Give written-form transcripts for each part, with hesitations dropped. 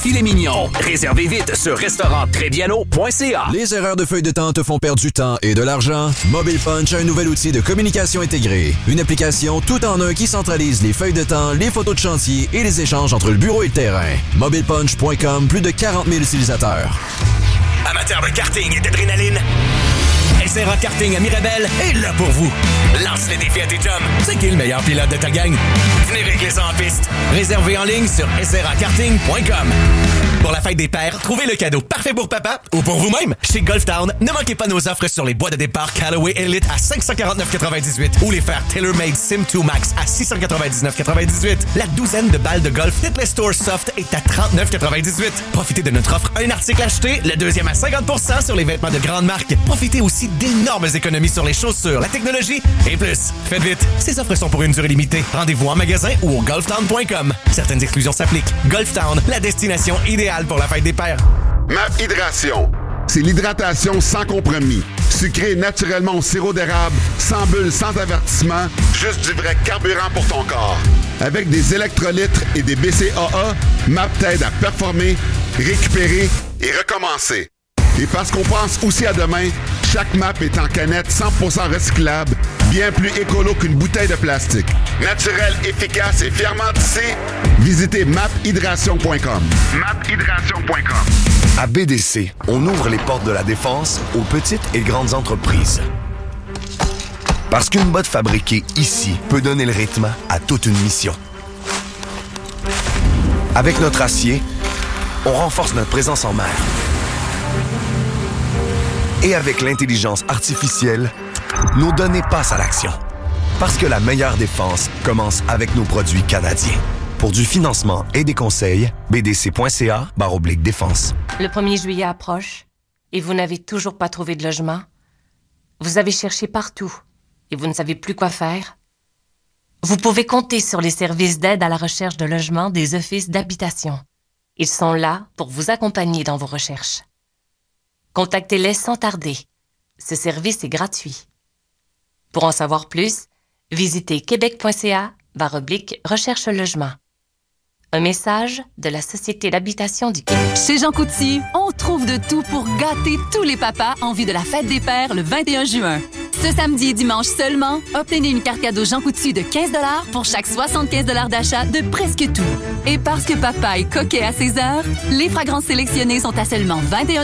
Filet mignon. Réservez vite sur restauranttrediano.ca. Les erreurs de feuilles de temps te font perdre du temps et de l'argent? Mobile Punch a un nouvel outil de communication intégrée. Une application tout en un qui centralise les feuilles de temps, les photos de chantier et les échanges entre le bureau et le terrain. MobilePunch.com, plus de 40 000 utilisateurs. Amateurs de karting et d'adrénaline, SRA Karting à Mirabel est là pour vous. Lance les défis à tes chums. C'est qui le meilleur pilote de ta gang? Venez régler ça en piste. Réservez en ligne sur srakarting.com. Pour la fête des pères, trouvez le cadeau parfait pour papa ou pour vous-même. Chez Golf Town, ne manquez pas nos offres sur les bois de départ Callaway Elite à 549,98 ou les fers TaylorMade Sim 2 Max à 699,98. La douzaine de balles de golf Titleist Tour Soft est à 39,98. Profitez de notre offre un article acheté, le deuxième à 50% sur les vêtements de grande marque. Profitez aussi d'énormes économies sur les chaussures, la technologie et plus. Faites vite, ces offres sont pour une durée limitée. Rendez-vous en magasin ou au golftown.com. Certaines exclusions s'appliquent. Golf Town, la destination idéale pour la fête des pères. MAP Hydration, c'est l'hydratation sans compromis. Sucré naturellement au sirop d'érable, sans bulles, sans avertissement, juste du vrai carburant pour ton corps. Avec des électrolytes et des BCAA, MAP t'aide à performer, récupérer et recommencer. Et parce qu'on pense aussi à demain, chaque MAP est en canette 100% recyclable, bien plus écolo qu'une bouteille de plastique. Naturel, efficace et fièrement tissé, visitez maphydration.com. maphydration.com. À BDC, on ouvre les portes de la défense aux petites et grandes entreprises. Parce qu'une botte fabriquée ici peut donner le rythme à toute une mission. Avec notre acier, on renforce notre présence en mer. Et avec l'intelligence artificielle, nos données passent à l'action. Parce que la meilleure défense commence avec nos produits canadiens. Pour du financement et des conseils, bdc.ca/défense. Le 1er juillet approche et vous n'avez toujours pas trouvé de logement? Vous avez cherché partout et vous ne savez plus quoi faire? Vous pouvez compter sur les services d'aide à la recherche de logement des offices d'habitation. Ils sont là pour vous accompagner dans vos recherches. Contactez-les sans tarder. Ce service est gratuit. Pour en savoir plus, visitez québec.ca/recherche-logement. Un message de la Société d'habitation du Québec. Chez Jean Coutu, on trouve de tout pour gâter tous les papas en vue de la fête des pères le 21 juin. Ce samedi et dimanche seulement, obtenez une carte cadeau Jean Coutu de 15 $ pour chaque 75 $ d'achat de presque tout. Et parce que papa est coquet à ses heures, les fragrances sélectionnées sont à seulement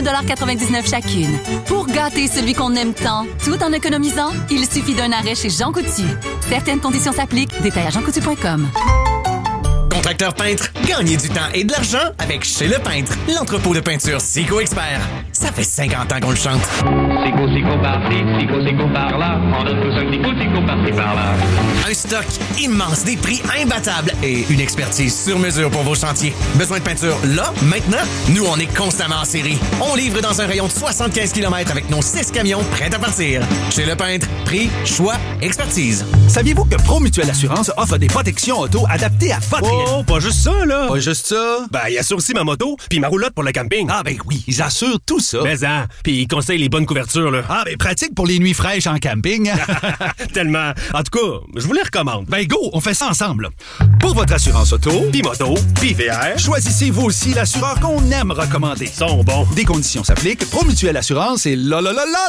21,99 $ chacune. Pour gâter celui qu'on aime tant, tout en économisant, il suffit d'un arrêt chez Jean Coutu. Certaines conditions s'appliquent. Détails à jeancoutu.com. Contracteur peintre, gagnez du temps et de l'argent avec Chez le Peintre, l'entrepôt de peinture Sico Expert. Ça fait 50 ans qu'on le chante. Sico par-ci, Sico par-là. On donne tous un petit coup, Sico par-ci, par-là. Un stock immense, des prix imbattables et une expertise sur mesure pour vos chantiers. Besoin de peinture là, maintenant? Nous, on est constamment en série. On livre dans un rayon de 75 km avec nos 6 camions prêts à partir. Chez le Peintre, prix, choix, expertise. Saviez-vous que Pro Mutuelle Assurance offre des protections auto adaptées à votre risque? Oh, pas juste ça, là! Pas juste ça? Ben, il assure aussi ma moto puis ma roulotte pour le camping. Ah, ben oui, ils assurent tout ça. Mais puis ils conseillent les bonnes couvertures, là. Ah, ben pratique pour les nuits fraîches en camping. Tellement. En tout cas, je vous les recommande. Ben go, on fait ça ensemble. Pour votre assurance auto, puis moto, puis VR, choisissez vous aussi l'assureur qu'on aime recommander. Sont bons. Des conditions s'appliquent. Pro Mutuelle Assurance et la.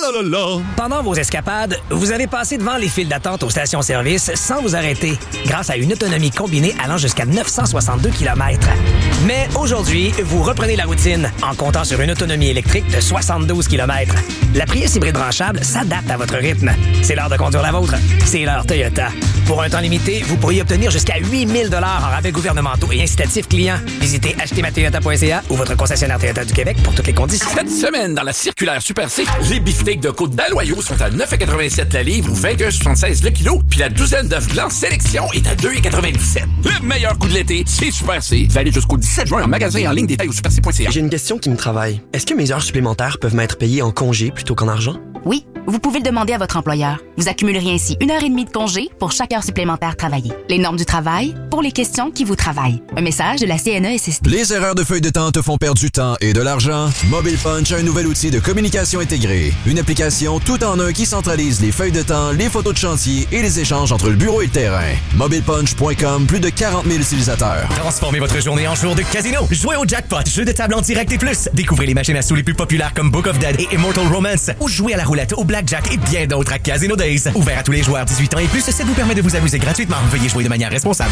Pendant vos escapades, vous avez passé devant les files d'attente aux stations-service sans vous arrêter, grâce à une autonomie combinée allant jusqu'à 962 km. Mais aujourd'hui, vous reprenez la routine en comptant sur une autonomie électrique de 72 km. La Prius hybride branchable s'adapte à votre rythme. C'est l'heure de conduire la vôtre. C'est l'heure Toyota. Pour un temps limité, vous pourriez obtenir jusqu'à 8 000 $ en rabais gouvernementaux et incitatifs clients. Visitez achetermatoyota.ca ou votre concessionnaire Toyota du Québec pour toutes les conditions. Cette semaine, dans la circulaire Super C, les beefsteaks de côte d'Aloyau sont à 9,87 la livre ou 21,76 le kilo, puis la douzaine d'œufs blancs sélection est à 2,97. Le meilleur coup de l'été, c'est Super C. Valide jusqu'au 17 juin en magasin et en ligne, détail au superc.ca. J'ai une question qui me travaille. Est-ce que mes heures supplémentaires peuvent m'être payées en congé plutôt qu'en argent? Oui, Vous pouvez le demander à votre employeur. Vous accumuleriez ainsi 1h30 de congé pour chaque heure supplémentaire travaillée. Les normes du travail pour les questions qui vous travaillent. Un message de la CNESST. Les erreurs de feuille de temps te font perdre du temps et de l'argent? Mobile Punch a un nouvel outil de communication intégrée. Une application tout en un qui centralise les feuilles de temps, les photos de chantier et les échanges entre le bureau et le terrain. MobilePunch.com, plus de 40 000 utilisateurs. Transformez votre journée en jour de casino. Jouez au jackpot, jeu de table en direct et plus. Découvrez les machines à sous les plus populaires comme Book of Dead et Immortal Romance. Ou jouez à la roulette, au blackjack et bien d'autres à Casino Days. Ouvert à tous les joueurs 18 ans et plus, ça vous permet de vous amuser gratuitement. Veuillez jouer de manière responsable.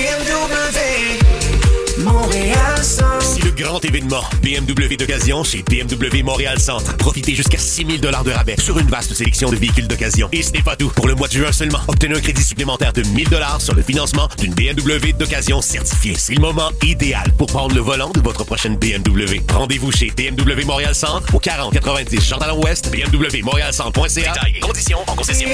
C'est le grand événement BMW d'occasion chez BMW Montréal Centre. Profitez jusqu'à 6 000 $ de rabais sur une vaste sélection de véhicules d'occasion. Et ce n'est pas tout. Pour le mois de juin seulement, obtenez un crédit supplémentaire de 1 000 $ sur le financement d'une BMW d'occasion certifiée. C'est le moment idéal pour prendre le volant de votre prochaine BMW. Rendez-vous chez BMW Montréal Centre au 4090 Jean-Talon-Ouest, bmwmontréalcentre.ca. Détails et conditions en concession.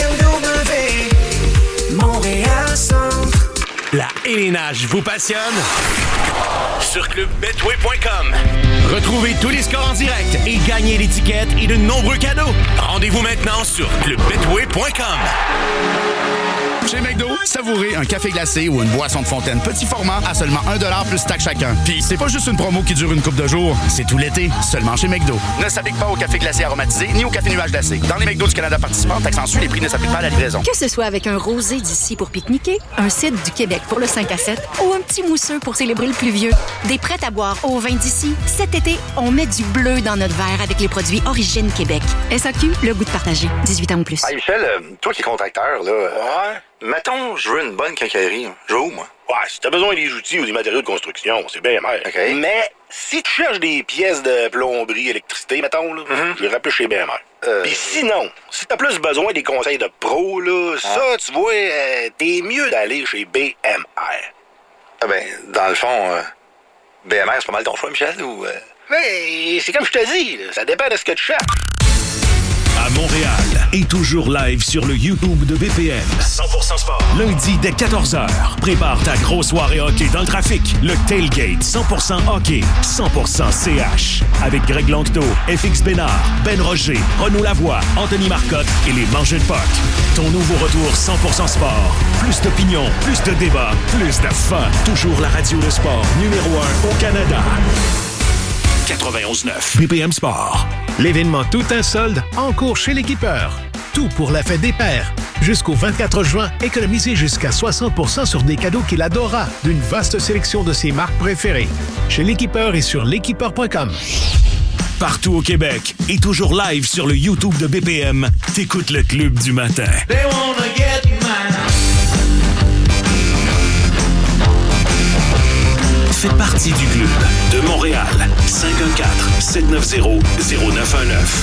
BMW Montréal Centre. La élénage vous passionne? Sur clubbetway.com. Retrouvez tous les scores en direct et gagnez l'étiquette et de nombreux cadeaux. Rendez-vous maintenant sur clubbetway.com. Chez McDo, savourez un café glacé ou une boisson de fontaine petit format à seulement 1$ plus taxe chacun. Puis c'est pas juste une promo qui dure une couple de jours, c'est tout l'été, seulement chez McDo. Ne s'applique pas au café glacé aromatisé ni au café nuage glacé. Dans les McDo du Canada participants, taxe en sus, les prix ne s'appliquent pas à la livraison. Que ce soit avec un rosé d'ici pour pique-niquer, un cidre du Québec pour le 5 à 7 ou un petit mousseux pour célébrer le pluvieux, des prêts à boire au vin d'ici, cet été, on met du bleu dans notre verre avec les produits Origine Québec. SAQ, le goût de partager. 18 ans ou plus. Hey Michel, toi qui es contracteur, là... Ouais? Mettons, je veux une bonne quincaillerie. Je vais où, moi? Ouais, si t'as besoin des outils ou des matériaux de construction, c'est bien BMR. OK. Mais si tu cherches des pièces de plomberie, électricité, mettons, là, je vais rappeler chez BMR. Puis sinon, si t'as plus besoin des conseils de pro, là, ça, tu vois, t'es mieux d'aller chez BMR. Ah ben, dans le fond, BMR, c'est pas mal ton choix, Michel, ou... Mais c'est comme je te dis, là, ça dépend de ce que tu cherches. À Montréal et toujours live sur le YouTube de BPM. 100% sport. Lundi dès 14h. Prépare ta grosse soirée hockey dans le trafic. Le Tailgate 100% hockey, 100% CH. Avec Greg Langto, FX Bénard, Ben Roger, Renaud Lavoie, Anthony Marcotte et les Mangeux de Puck. Ton nouveau retour 100% sport. Plus d'opinion, plus de débats, plus de fun. Toujours la radio de sport numéro 1 au Canada. 91.9 BPM Sport. L'événement Tout un solde en cours chez l'Équipeur. Tout pour la fête des pères. Jusqu'au 24 juin, économisez jusqu'à 60% sur des cadeaux qu'il adorera d'une vaste sélection de ses marques préférées. Chez l'Équipeur et sur l'équipeur.com. Partout au Québec et toujours live sur le YouTube de BPM, t'écoutes le Club du matin. They wanna get mine. Fais partie du club de Montréal. 514-790-0919.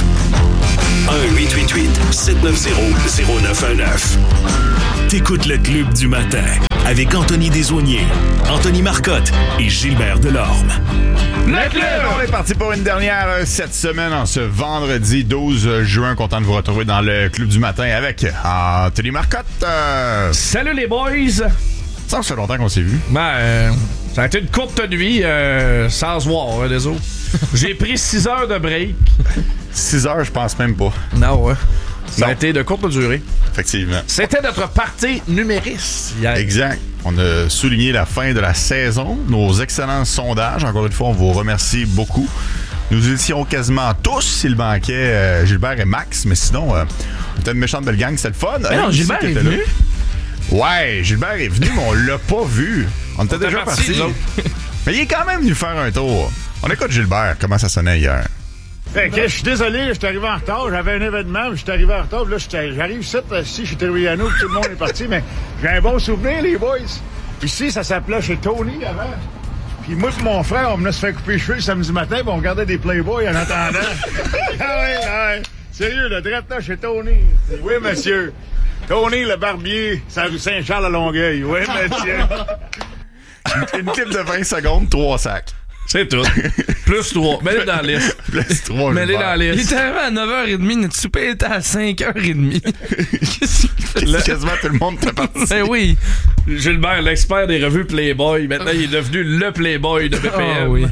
1-888-790-0919. T'écoutes le Club du matin avec Anthony Desaulniers, Anthony Marcotte et Gilbert Delorme. Le club! On est parti pour une dernière cette semaine, en ce vendredi 12 juin. Content de vous retrouver dans le Club du matin avec Anthony Marcotte. Salut les boys! Ça fait longtemps qu'on s'est vu. Ça a été une courte nuit sans se voir, hein, désolé. J'ai pris 6 heures de break. 6 heures, je pense même pas. Non, ouais. Ça a été de courte durée. Effectivement. C'était notre party numériste hier. Exact. On a souligné la fin de la saison, nos excellents sondages. Encore une fois, on vous remercie beaucoup. Nous étions quasiment tous, s'il manquait Gilbert et Max, mais sinon, on était une méchante belle gang, c'était le fun. Mais non, Gilbert est venu. Ouais, Gilbert est venu, mais on l'a pas vu. On était déjà partis. Mais il est quand même venu faire un tour. On écoute Gilbert, comment ça sonnait hier. Je suis désolé, je suis arrivé en retard. J'avais un événement, je suis arrivé en retard. Là, j'arrive ici chez Terriano, tout le monde est parti, mais j'ai un bon souvenir, les boys. Ici, ça s'appelait chez Tony avant. Puis moi et mon frère, on venait se faire couper les cheveux le samedi matin, puis on regardait des Playboy en attendant. Ah ouais. Sérieux, le direct là chez Tony. Oui, monsieur. Tony le barbier, c'est la rue Saint-Charles à Longueuil. Oui, monsieur. Une clip de 20 secondes, 3 sacs. C'est tout. Plus 3. Mets-les dans la liste. Plus 3. Mets-les dans la liste. Il était arrivé à 9h30, notre souper était à 5h30. Qu'est-ce qu'il fait? Quasiment tout le monde t'a parti. Ben oui. Gilbert, l'expert des revues Playboy. Maintenant, il est devenu le Playboy de BPM. Oh oui.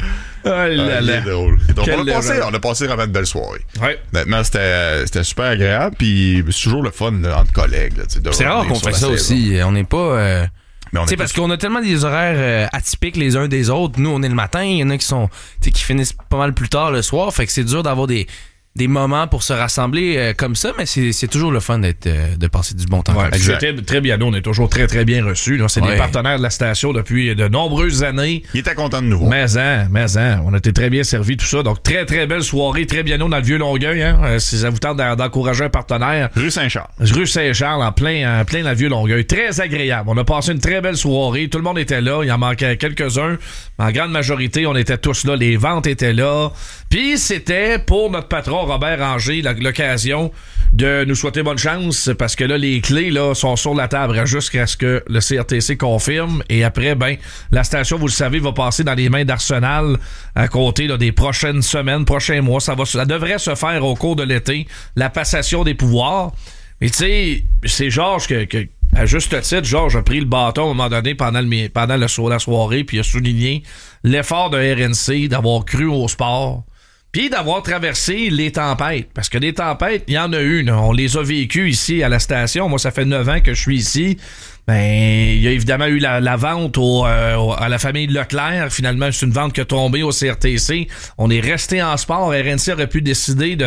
drôle. Donc, on a passé vraiment une belle soirée. Ouais. Honnêtement, c'était super agréable. Puis c'est toujours le fun là, entre collègues. Là, c'est rare qu'on fait ça aussi. On n'est pas... parce qu'on a tellement des horaires atypiques les uns des autres. Nous, on est le matin. Il y en a qui finissent pas mal plus tard le soir. Fait que c'est dur d'avoir des moments pour se rassembler comme ça, mais c'est toujours le fun de passer du bon temps. Ouais, c'était très bien. Nous, on est toujours très, très bien reçus. C'est des partenaires de la station depuis de nombreuses années. Il était content de nous voir. Mais on a été très bien servis, tout ça. Donc, très, très belle soirée. Très bien, nous, dans le Vieux-Longueuil. Si ça vous tente d'encourager un partenaire. Rue Saint-Charles. Rue Saint-Charles, en plein dans le Vieux-Longueuil. Très agréable. On a passé une très belle soirée. Tout le monde était là. Il en manquait quelques-uns. En grande majorité, on était tous là. Les ventes étaient là. Puis, c'était pour notre patron, Robert Ranger, l'occasion de nous souhaiter bonne chance parce que là, les clés là, sont sur la table jusqu'à ce que le CRTC confirme. Et après, la station, vous le savez, va passer dans les mains d'Arsenal à compter là, des prochaines semaines, prochains mois. Ça devrait se faire au cours de l'été, la passation des pouvoirs. Mais tu sais, c'est Georges que à juste titre, Georges a pris le bâton à un moment donné pendant la soirée, puis il a souligné l'effort de RNC d'avoir cru au sport. Puis d'avoir traversé les tempêtes. Parce que des tempêtes, il y en a eu. On les a vécues ici à la station. Moi, ça fait 9 ans que je suis ici. Il y a évidemment eu la vente à la famille Leclerc. Finalement, c'est une vente qui a tombé au CRTC. On est resté en sport. RNC aurait pu décider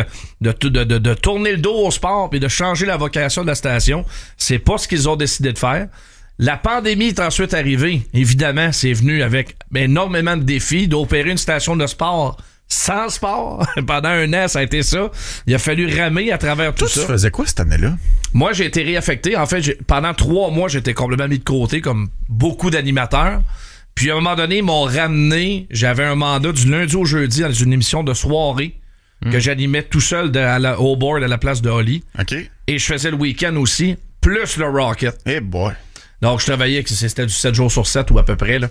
de tourner le dos au sport et de changer la vocation de la station. C'est pas ce qu'ils ont décidé de faire. La pandémie est ensuite arrivée. Évidemment, c'est venu avec énormément de défis d'opérer une station de sport sans sport. Pendant un an, ça a été ça. Il a fallu ramer à travers tout ça. Tu faisais quoi cette année-là? Moi, j'ai été réaffecté. En fait, pendant 3 mois, j'étais complètement mis de côté, comme beaucoup d'animateurs. Puis, à un moment donné, ils m'ont ramené. J'avais un mandat du lundi au jeudi dans une émission de soirée que j'animais tout seul au board à la place de Holly. OK. Et je faisais le week-end aussi, plus le Rocket. Eh boy. Donc, je travaillais, c'était du 7 jours sur 7 ou à peu près, là.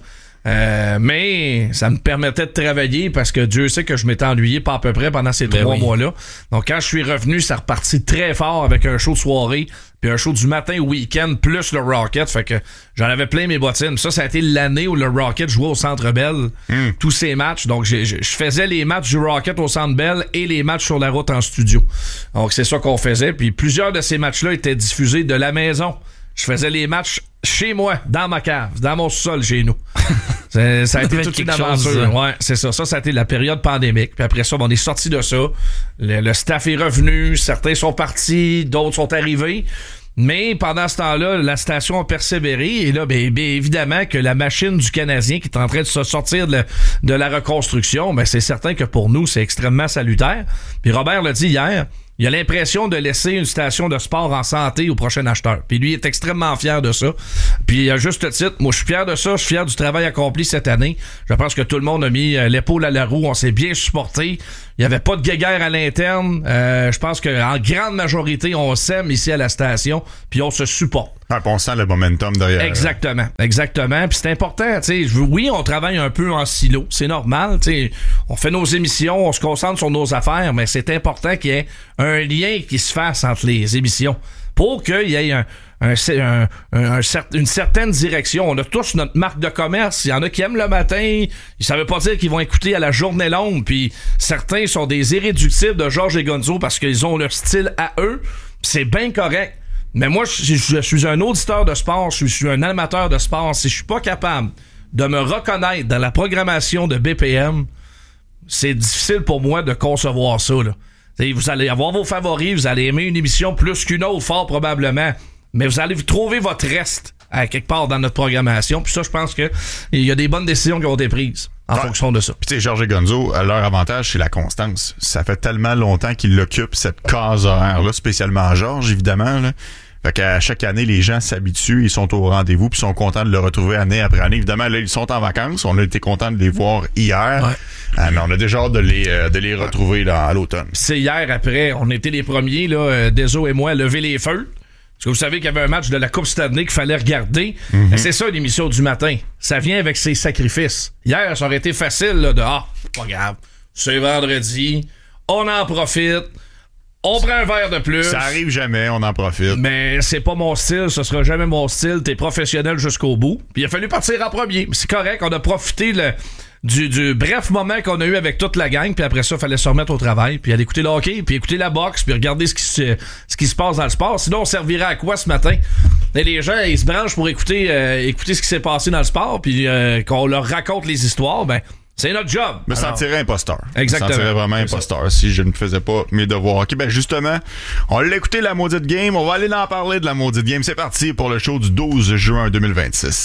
Mais ça me permettait de travailler parce que Dieu sait que je m'étais ennuyé pas à peu près pendant ces 3 mois-là. Donc quand je suis revenu, ça repartit très fort avec un show de soirée puis un show du matin au week-end plus le Rocket. Fait que j'en avais plein mes bottines. Ça a été l'année où le Rocket jouait au Centre Bell. Tous ces matchs. Donc je faisais les matchs du Rocket au Centre Bell et les matchs sur la route en studio. Donc c'est ça qu'on faisait. Puis plusieurs de ces matchs-là étaient diffusés de la maison. Je faisais les matchs chez moi, dans ma cave, dans mon sol chez nous. Ça a été toute une aventure. Ouais, c'est ça. Ça a été la période pandémique. Puis après ça, on est sorti de ça. Le staff est revenu. Certains sont partis, d'autres sont arrivés. Mais pendant ce temps-là, la station a persévéré. Et là, évidemment que la machine du Canadien qui est en train de se sortir de la reconstruction, c'est certain que pour nous, c'est extrêmement salutaire. Puis Robert l'a dit hier, il a l'impression de laisser une station de sport en santé au prochain acheteur. Puis lui est extrêmement fier de ça. Puis à juste titre, moi je suis fier de ça, je suis fier du travail accompli cette année. Je pense que tout le monde a mis l'épaule à la roue, on s'est bien supporté. Il n'y avait pas de guéguerre à l'interne. Je pense qu'en grande majorité, on s'aime ici à la station, puis on se supporte. On sent le momentum derrière. Exactement. Puis c'est important, tu sais. Oui, on travaille un peu en silo, c'est normal, tu sais. On fait nos émissions, on se concentre sur nos affaires, mais c'est important qu'il y ait un lien qui se fasse entre les émissions pour qu'il y ait une certaine direction. On a tous notre marque de commerce. Il y en a qui aiment le matin. Ça veut pas dire qu'ils vont écouter à la journée longue. Puis certains sont des irréductibles de Georges et Gonzo parce qu'ils ont leur style à eux. C'est bien correct. Mais moi, je suis un auditeur de sport. Je suis un amateur de sport. Si je suis pas capable de me reconnaître dans la programmation de BPM, c'est difficile pour moi de concevoir ça, là. T'sais, vous allez avoir vos favoris, vous allez aimer une émission plus qu'une autre, fort probablement. Mais vous allez trouver votre reste à quelque part dans notre programmation. Puis ça, je pense que il y a des bonnes décisions qui ont été prises en fonction de ça. Puis tu sais, Georges et Gonzo, leur avantage, c'est la constance. Ça fait tellement longtemps qu'ils occupent cette case horaire-là, spécialement Georges, évidemment, là. Fait qu'à chaque année, les gens s'habituent, ils sont au rendez-vous, puis sont contents de le retrouver année après année. Évidemment, là, ils sont en vacances. On a été contents de les voir hier. Mais on a déjà hâte de les retrouver là, à l'automne. C'est hier après, on était les premiers, là, Deso et moi, à lever les feux. Parce que vous savez qu'il y avait un match de la Coupe Stanley qu'il fallait regarder. C'est ça l'émission du matin. Ça vient avec ses sacrifices. Hier, ça aurait été facile là, de pas grave, c'est vendredi, on en profite. On prend un verre de plus. Ça arrive jamais, on en profite. Mais c'est pas mon style, ce sera jamais mon style. T'es professionnel jusqu'au bout. Puis il a fallu partir en premier. C'est correct, on a profité du bref moment qu'on a eu avec toute la gang, puis après ça, il fallait se remettre au travail, puis aller écouter le hockey, puis écouter la boxe, puis regarder ce qui se passe dans le sport. Sinon, on servirait à quoi ce matin? Et les gens, ils se branchent pour écouter ce qui s'est passé dans le sport, puis qu'on leur raconte les histoires, ben c'est notre job. Me sentirais imposteur. Exactement. Me sentirais vraiment imposteur si je ne faisais pas mes devoirs. OK, ben justement, on l'a écouté la maudite game. On va aller en parler de la maudite game. C'est parti pour le show du 12 juin 2026.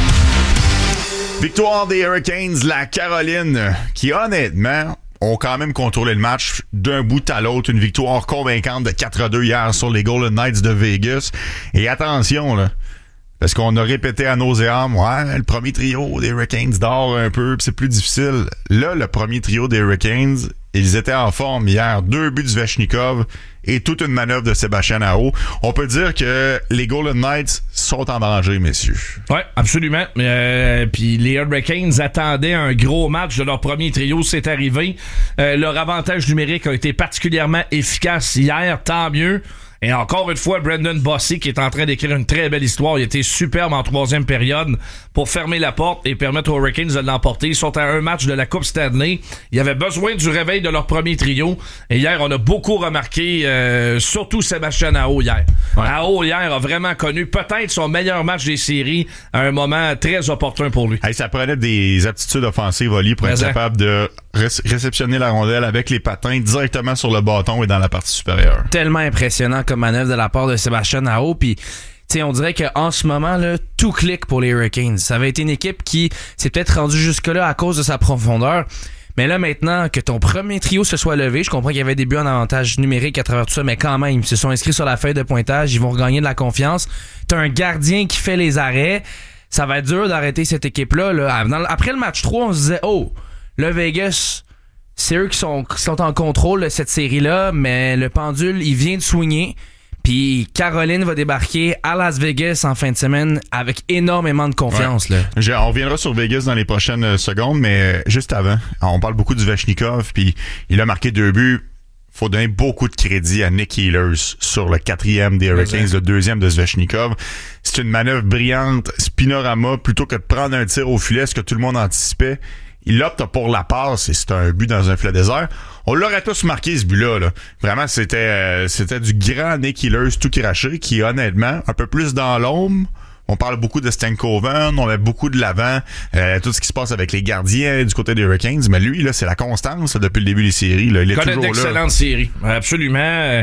Victoire des Hurricanes, la Caroline, qui honnêtement ont quand même contrôlé le match d'un bout à l'autre. Une victoire convaincante de 4-2 hier sur les Golden Knights de Vegas. Et attention, là, parce qu'on a répété à nauséam, le premier trio des Hurricanes dort un peu, pis c'est plus difficile. Là, le premier trio des Hurricanes, ils étaient en forme hier. 2 buts de Svechnikov et toute une manœuvre de Sébastien Aho. On peut dire que les Golden Knights sont en danger, messieurs. Oui, absolument. Puis les Hurricanes attendaient un gros match de leur premier trio. C'est arrivé. Leur avantage numérique a été particulièrement efficace hier. Tant mieux. Et encore une fois, Brendan Bossy qui est en train d'écrire une très belle histoire. Il était superbe en troisième période pour fermer la porte et permettre aux Hurricanes de l'emporter. Ils sont à un match de la Coupe Stanley. Il y avait besoin du réveil de leur premier trio. Et hier, on a beaucoup remarqué, surtout Sébastien Aho hier. Ouais. Aho hier a vraiment connu peut-être son meilleur match des séries à un moment très opportun pour lui. Hey, ça prenait des aptitudes offensives, Oli, pour être capable de réceptionner la rondelle avec les patins directement sur le bâton et dans la partie supérieure. Tellement impressionnant comme manœuvre de la part de Sébastien Aho. Puis on dirait qu'en ce moment, là, tout clique pour les Hurricanes. Ça avait été une équipe qui s'est peut-être rendue jusque-là à cause de sa profondeur. Mais là, maintenant, que ton premier trio se soit levé, je comprends qu'il y avait des buts en avantage numérique à travers tout ça, mais quand même, ils se sont inscrits sur la feuille de pointage, ils vont regagner de la confiance. T'as un gardien qui fait les arrêts. Ça va être dur d'arrêter cette équipe-là. Là. Après le match 3, on se disait, le Vegas, c'est eux qui sont en contrôle de cette série-là, mais le pendule, il vient de swinger. Puis Caroline va débarquer à Las Vegas en fin de semaine avec énormément de confiance. Ouais. Là. On reviendra sur Vegas dans les prochaines secondes, mais juste avant, on parle beaucoup du Svechnikov, puis il a marqué 2 buts. Faut donner beaucoup de crédit à Nick Ehlers sur le 4e des Hurricanes, le 2e de Svechnikov. C'est une manœuvre brillante, spinorama, plutôt que de prendre un tir au filet, ce que tout le monde anticipait. Il opte pour la passe et c'est un but dans un filet désert. On l'aurait tous marqué, ce but-là. Là. Vraiment, c'était du grand Nick Ehlers tout craché qui, honnêtement, un peu plus dans l'ombre. On parle beaucoup de Stankoven, on met beaucoup de l'avant, tout ce qui se passe avec les gardiens du côté des Hurricanes. Mais lui, là, c'est la constance là, depuis le début des séries. Là. Il est toujours là. D'excellentes séries, absolument.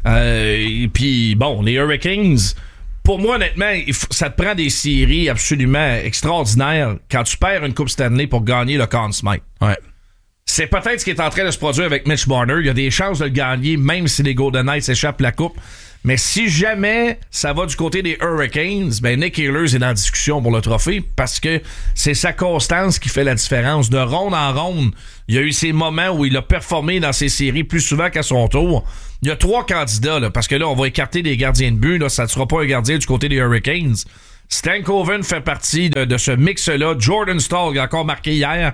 Et puis, bon, les Hurricanes... Pour moi, honnêtement, ça te prend des séries absolument extraordinaires quand tu perds une Coupe Stanley pour gagner le Conn Smythe. Ouais. C'est peut-être ce qui est en train de se produire avec Mitch Marner. Il y a des chances de le gagner, même si les Golden Knights échappent la Coupe. Mais si jamais ça va du côté des Hurricanes, ben Nick Ehlers est dans la discussion pour le trophée parce que c'est sa constance qui fait la différence. De ronde en ronde, il y a eu ces moments où il a performé dans ses séries plus souvent qu'à son tour. Il y a 3 candidats, là, parce que là, on va écarter des gardiens de but. Là, ça ne sera pas un gardien du côté des Hurricanes. Stankoven fait partie de ce mix-là. Jordan Staal a encore marqué hier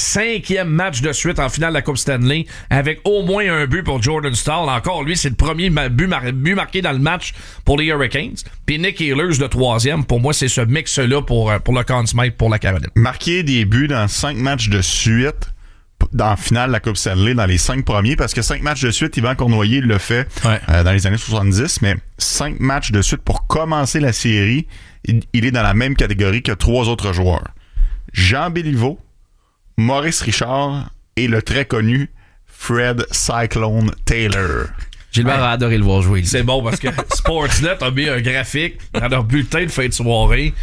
5e match de suite en finale de la Coupe Stanley avec au moins un but pour Jordan Staal. Encore lui, c'est le premier but marqué dans le match pour les Hurricanes. Puis Nick Ehlers, le 3e. Pour moi, c'est ce mix-là pour le Conn Smythe pour la Caroline. Marquer des buts dans 5 matchs de suite dans la finale de la Coupe Stanley dans les 5 premiers, parce que 5 matchs de suite, Yvan Cournoyer l'a fait dans les années 70, mais 5 matchs de suite pour commencer la série, il est dans la même catégorie que 3 autres joueurs. Jean Béliveau, Maurice Richard et le très connu Fred Cyclone Taylor. Gilbert a adoré le voir jouer. C'est bon parce que Sportsnet a mis un graphique dans leur bulletin de fin de soirée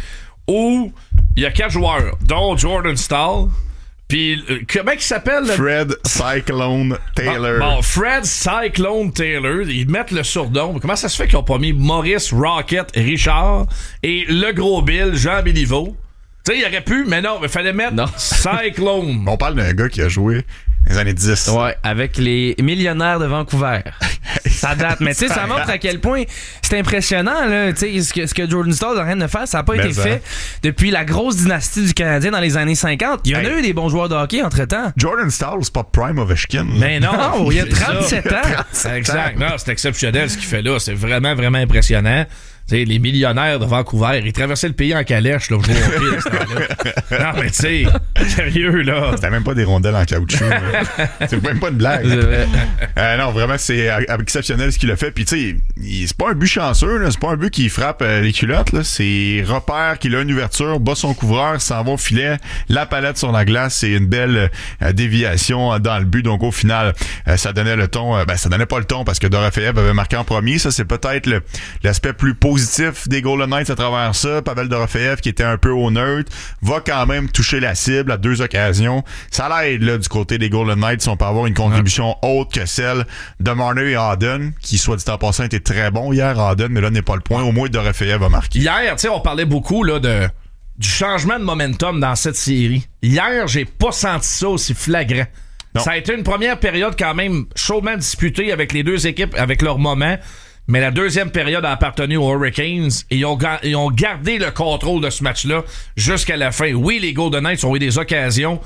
où il y a 4 joueurs, dont Jordan Staal. Puis, comment il s'appelle? Fred Cyclone Taylor. Bon, Fred Cyclone Taylor, ils mettent le surnom. Comment ça se fait qu'ils ont pas mis Maurice Rocket Richard et le gros Bill, Jean Béliveau? Tu sais, il aurait pu, mais non, il fallait mettre Cyclone. On parle d'un gars qui a joué dans les années 10. Ouais, avec les Millionnaires de Vancouver. Ça date, mais tu sais, ça montre à quel point c'est impressionnant, là. Tu sais, ce que Jordan Staal est en train de faire, ça n'a pas été fait depuis la grosse dynastie du Canadien dans les années 50. Il y en a eu des bons joueurs de hockey entre-temps. Jordan Staal, c'est pas Prime Ovechkin. Mais non, il y a 37 ans. Exact. Non, c'est exceptionnel ce qu'il fait là. C'est vraiment, vraiment impressionnant. sais, les millionnaires de Vancouver, ils traversaient le pays en calèche, là, pour jouer au hockey à ce temps-là. Non, mais tu sais, sérieux, là. C'était même pas des rondelles en caoutchouc. C'est même pas une blague. Non, vraiment, c'est exceptionnel ce qu'il a fait. Puis, tu sais, c'est pas un but chanceux, là. C'est pas un but qui frappe les culottes, là. C'est repère qu'il a une ouverture, bat son couvreur, s'en va au filet, la palette sur la glace. C'est une belle déviation dans le but. Donc, au final, ça donnait le ton. Ça donnait pas le ton parce que Dorofeev avait marqué en premier. Ça, c'est peut-être l'aspect plus positif des Golden Knights à travers ça. Pavel Dorofeev, qui était un peu au neutre, va quand même toucher la cible à 2 occasions. Ça l'aide, là, du côté des Golden Knights, si on peut avoir une contribution autre que celle de Marner et Howden, qui, soit dit en passant, était très bon hier, Howden, mais là, n'est pas le point. Au moins, Dorofeev a marqué. Hier, tu sais, on parlait beaucoup, là, du changement de momentum dans cette série. Hier, j'ai pas senti ça aussi flagrant. Non. Ça a été une première période quand même chaudement disputée avec les deux équipes, avec leur moment. Mais la deuxième période a appartenu aux Hurricanes et ils ont gardé le contrôle de ce match-là jusqu'à la fin. Oui, les Golden Knights ont eu des occasions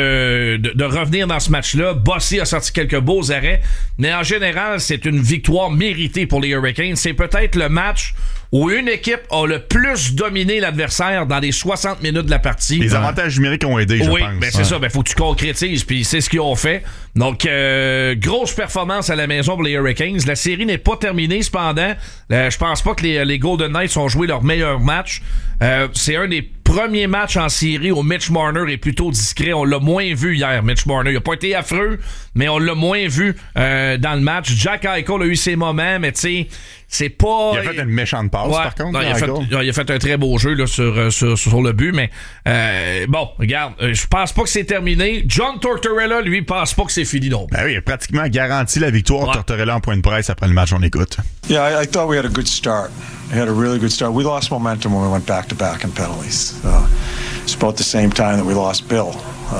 de revenir dans ce match-là. Bossy a sorti quelques beaux arrêts. Mais en général, c'est une victoire méritée pour les Hurricanes. C'est peut-être le match où une équipe a le plus dominé l'adversaire dans les 60 minutes de la partie. Les avantages numériques ont aidé, je pense. Oui, ben c'est ça. Ben faut que tu concrétises, puis c'est ce qu'ils ont fait. Donc, grosse performance à la maison pour les Hurricanes. La série n'est pas terminée, cependant. Je pense pas que les Golden Knights ont joué leur meilleur match. C'est un des premiers matchs en série où Mitch Marner est plutôt discret. On l'a moins vu hier, Mitch Marner. Il a pas été affreux, mais on l'a moins vu dans le match. Jack Eichel a eu ses moments, mais tu sais, c'est pas... Il a fait une méchante passe, par contre. Non, il a fait un très beau jeu là, sur le but, mais bon, regarde, je pense pas que c'est terminé. John Tortorella, lui, pense pas que c'est fini non plus. Ben oui, il a pratiquement garanti la victoire. Tortorella en point de presse après le match, on écoute. Yeah, I thought we had a good start. We had a really good start. We lost momentum when we went back-to-back in penalties. It's about the same time that we lost Bill.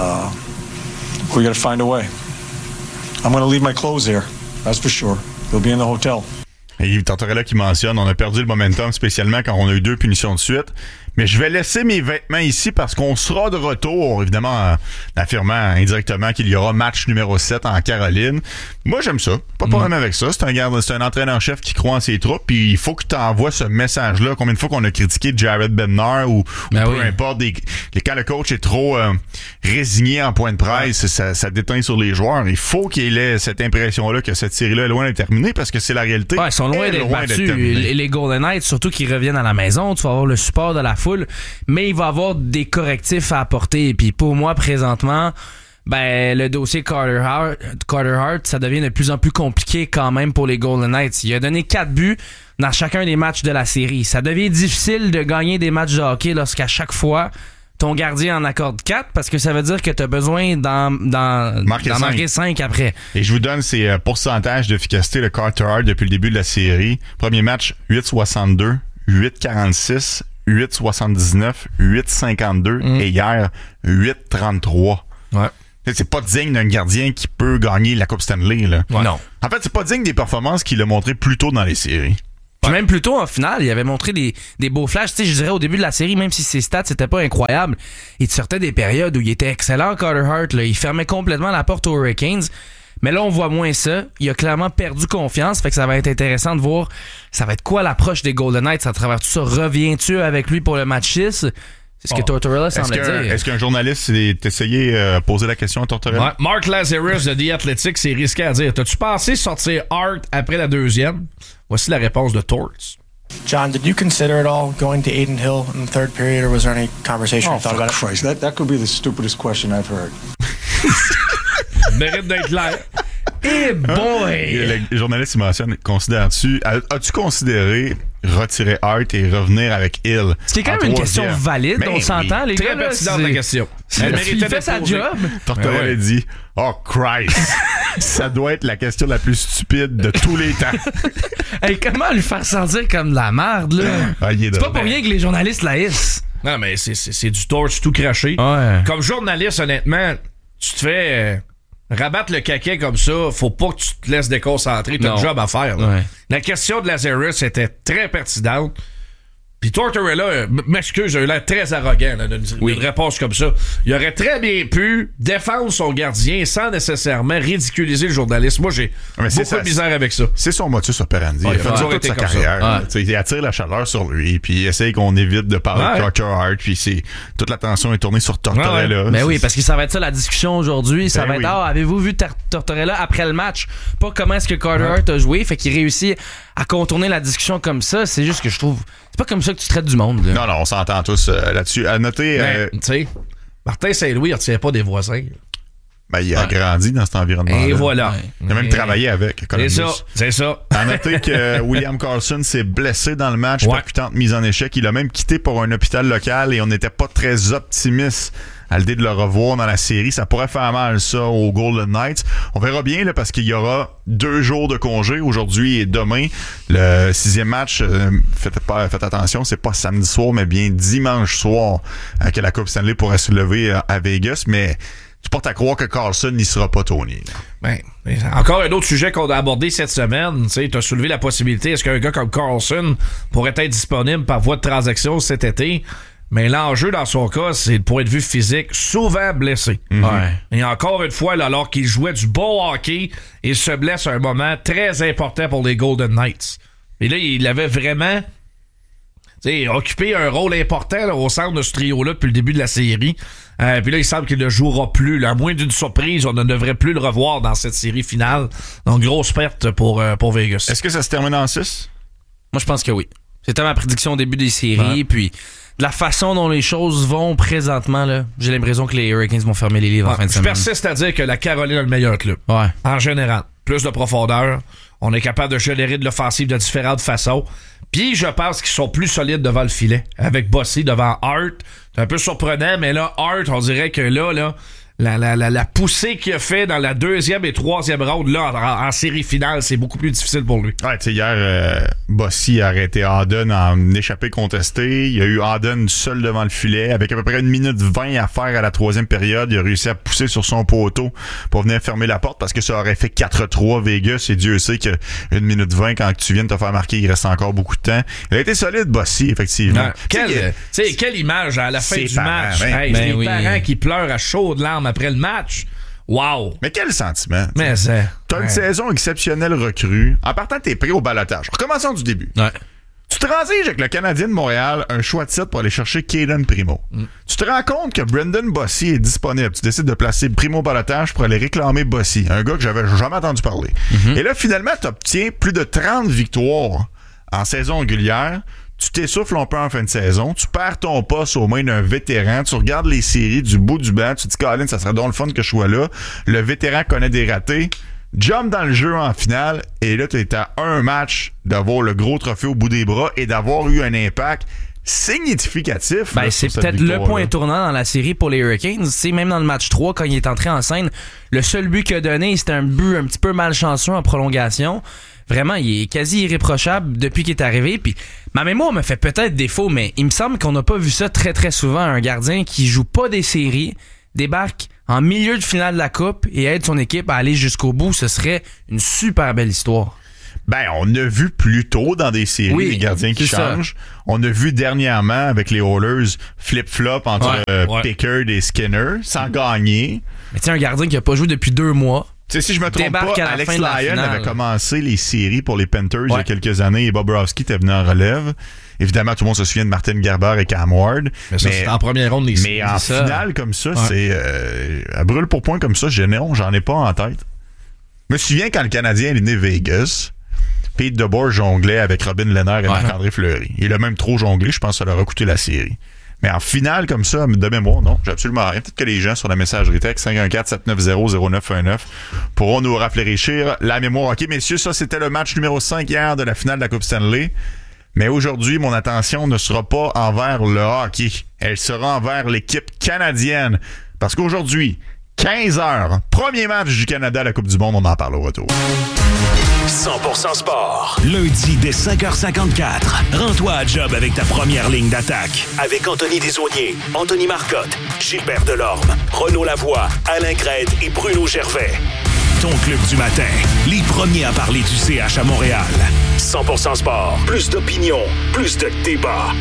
We got to find a way. I'm going to leave my clothes here, that's for sure. They'll be in the hotel. Et Tortorella qui mentionne, on a perdu le momentum, spécialement quand on a eu 2 punitions de suite. Mais je vais laisser mes vêtements ici parce qu'on sera de retour, évidemment, en affirmant indirectement qu'il y aura match numéro 7 en Caroline. Moi, j'aime ça. Pas de problème avec ça. C'est un entraîneur-chef qui croit en ses troupes, puis il faut que tu envoies ce message-là. Combien de fois qu'on a critiqué Jared Bednar ou peu importe, quand le coach est trop résigné en point de presse, ça déteint sur les joueurs. Il faut qu'il ait cette impression-là que cette série-là est loin d'être terminée parce que c'est la réalité. Ouais, ils sont loin d'être battus. Les Golden Knights, surtout qu'ils reviennent à la maison, tu vas avoir le support de la foule, mais il va avoir des correctifs à apporter. Et puis pour moi, présentement, le dossier Carter Hart, ça devient de plus en plus compliqué quand même pour les Golden Knights. Il a donné 4 buts dans chacun des matchs de la série. Ça devient difficile de gagner des matchs de hockey lorsqu'à chaque fois ton gardien en accorde 4 parce que ça veut dire que tu as besoin d'en marquer 5 après. Et je vous donne ces pourcentages d'efficacité de Carter Hart depuis le début de la série. Premier match, 8,62, 8,46, 8,79, 8,52 et hier, 8,33. Ouais. C'est pas digne d'un gardien qui peut gagner la Coupe Stanley, là. Ouais. Non. En fait, c'est pas digne des performances qu'il a montrées plus tôt dans les séries. Puis même plus tôt, en finale, il avait montré des beaux flashs. Tu sais, je dirais au début de la série, même si ses stats c'était pas incroyable, il sortait des périodes où il était excellent, Carter Hart. Là. Il fermait complètement la porte aux Hurricanes. Mais là, on voit moins ça. Il a clairement perdu confiance. Fait que ça va être intéressant de voir ça va être quoi l'approche des Golden Knights à travers tout ça. Reviens-tu avec lui pour le match 6? C'est ce que Tortorella semble dire. Est-ce qu'un journaliste s'est essayé de poser la question à Tortorella? Ouais. Mark Lazarus de The Athletic s'est risqué à dire: t'as-tu pensé sortir Hart après la deuxième? Voici la réponse de Torts. John, did you consider at all going to Adin Hill in the third period, or was there any conversation you thought about it? Christ, that could be the stupidest question I've heard. Mérite d'être clair. Eh boy! Le journaliste mentionne, considères-tu, as-tu considéré retirer Hart et revenir avec Hill? C'est quand même une question valide, on s'entend, les gars. Très pertinente la question. Il fait sa job. Tortorella dit: oh Christ! Ça doit être la question la plus stupide de tous les temps. Hey, comment lui faire sentir comme de la merde, là? C'est pas pour rien que les journalistes l'haïssent. Non, mais c'est du torch tout craché. Ouais. Comme journaliste, honnêtement, tu te fais rabattre le caquet comme ça, faut pas que tu te laisses déconcentrer, t'as un job à faire. Ouais. La question de Lazarus était très pertinente. Puis Tortorella, m'excuse, il a l'air très arrogant là, d'une réponse comme ça. Il aurait très bien pu défendre son gardien sans nécessairement ridiculiser le journaliste. Moi, j'ai beaucoup de misère avec ça. C'est son motus operandi. Il a fait ça toute sa carrière. Il attire la chaleur sur lui, puis il essaye qu'on évite de parler de Carter Hart, puis toute l'attention est tournée sur Tortorella. Mais oui, parce que ça va être ça la discussion aujourd'hui. Ça va être, avez-vous vu Tortorella après le match? Pas comment est-ce que Carter Hart a joué, fait qu'il réussit à contourner la discussion comme ça. C'est juste que je trouve... C'est pas comme ça que tu traites du monde. Là. Non, on s'entend tous là-dessus. À noter... tu sais, Martin Saint-Louis, il retient pas des voisins. Ben, il a grandi dans cet environnement-là. Et voilà. Il a même travaillé avec. C'est ça. À noter que William Karlsson s'est blessé dans le match, percutante mise en échec. Il a même quitté pour un hôpital local et on n'était pas très optimiste à l'idée de le revoir dans la série. Ça pourrait faire mal, ça, aux Golden Knights. On verra bien, là, parce qu'il y aura 2 jours de congé, aujourd'hui et demain. Le 6e match, faites attention, c'est pas samedi soir, mais bien dimanche soir que la Coupe Stanley pourrait se lever à Vegas. Mais tu portes à croire que Karlsson n'y sera pas, Tony. Ben, encore un autre sujet qu'on a abordé cette semaine. Tu as soulevé la possibilité, est-ce qu'un gars comme Karlsson pourrait être disponible par voie de transaction cet été? Mais l'enjeu dans son cas, c'est le point de vue physique, souvent blessé. Et encore une fois, là, alors qu'il jouait du bon hockey, il se blesse à un moment très important pour les Golden Knights. Et là, il avait vraiment occupé un rôle important là, au centre de ce trio-là depuis le début de la série. Puis là, il semble qu'il ne jouera plus. Là, à moins d'une surprise, on ne devrait plus le revoir dans cette série finale. Donc, grosse perte pour Vegas. Est-ce que ça se termine en 6? Moi, je pense que oui. C'était ma prédiction au début des séries, puis... De la façon dont les choses vont présentement, là, j'ai l'impression que les Hurricanes vont fermer les livres en fin de semaine. Je persiste à dire que la Caroline a le meilleur club. En général. Plus de profondeur. On est capable de générer de l'offensive de différentes façons. Puis je pense qu'ils sont plus solides devant le filet. Avec Bossy devant Hart. C'est un peu surprenant, mais là, Hart, on dirait que là, la poussée qu'il a fait dans la 2e et 3e ronde là en série finale, c'est beaucoup plus difficile pour lui. Ouais, tu sais, hier, Bossy a arrêté Auden en échappé contesté. Il y a eu Auden seul devant le filet avec à peu près 1 minute 20 à faire à la 3e période. Il a réussi à pousser sur son poteau pour venir fermer la porte parce que ça aurait fait 4-3 Vegas et Dieu sait que 1 minute 20 quand tu viens de te faire marquer, il reste encore beaucoup de temps. Il a été solide, Bossy, effectivement. Quelle image à la fin du match. Les parents qui pleurent à chaudes larmes après le match. Wow! Mais quel sentiment! Mais c'est... T'as une saison exceptionnelle recrue. En partant, t'es pris au balotage. Recommençons du début. Tu transiges avec le Canadien de Montréal, un choix de titre pour aller chercher Cayden Primo. Tu te rends compte que Brendan Bossy est disponible. Tu décides de placer Primo au balotage pour aller réclamer Bossy, un gars que j'avais jamais entendu parler. Et là, finalement, t'obtiens plus de 30 victoires en saison régulière. Tu t'essouffles un peu en fin de saison, tu perds ton poste aux mains d'un vétéran, tu regardes les séries du bout du banc, tu te dis, Colin, ça serait donc le fun que je sois là. Le vétéran connaît des ratés, jump dans le jeu en finale, et là, tu es à un match d'avoir le gros trophée au bout des bras et d'avoir eu un impact significatif. Ben, c'est peut-être le point tournant dans la série pour les Hurricanes. C'est même dans le match 3, quand il est entré en scène, le seul but qu'il a donné, c'était un but un petit peu malchanceux en prolongation. Vraiment, il est quasi irréprochable depuis qu'il est arrivé. Puis ma mémoire me fait peut-être défaut, mais il me semble qu'on n'a pas vu ça très très souvent. Un gardien qui joue pas des séries, débarque en milieu de finale de la Coupe et aide son équipe à aller jusqu'au bout. Ce serait une super belle histoire. Ben, on a vu plus tôt dans des séries des gardiens qui changent. On a vu dernièrement avec les Oilers flip-flop entre Pickard et Skinner sans gagner. Mais tu sais, un gardien qui a pas joué depuis 2 mois. Tu sais, si je me trompe pas, Alex Lyon avait commencé les séries pour les Panthers il y a quelques années et Bobrovsky était venu en relève. Évidemment, tout le monde se souvient de Martin Gerber et Cam Ward. Mais ça, c'est en première ronde des séries. Mais en finale comme ça, c'est à brûle pour point comme ça, j'en ai pas en tête. Je me souviens quand le Canadien est né Vegas, Pete DeBoer jonglait avec Robin Lehner et Marc-André Fleury. Il a même trop jonglé, je pense que ça leur a coûté la série. Mais en finale, comme ça, de mémoire, non, j'ai absolument rien. Peut-être que les gens sur la messagerie texte 514-790-0919 pourront nous rafraîchir la mémoire. OK, messieurs, ça, c'était le match numéro 5 hier de la finale de la Coupe Stanley. Mais aujourd'hui, mon attention ne sera pas envers le hockey. Elle sera envers l'équipe canadienne. Parce qu'aujourd'hui, 15h, premier match du Canada à la Coupe du Monde, on en parle au retour. 100% sport. Lundi dès 5h54. Rends-toi à job avec ta première ligne d'attaque. Avec Anthony Desaulniers, Anthony Marcotte, Gilbert Delorme, Renaud Lavoie, Alain Crête et Bruno Gervais. ton club du matin. Les premiers à parler du CH à Montréal. 100% sport. Plus d'opinion. Plus de débat.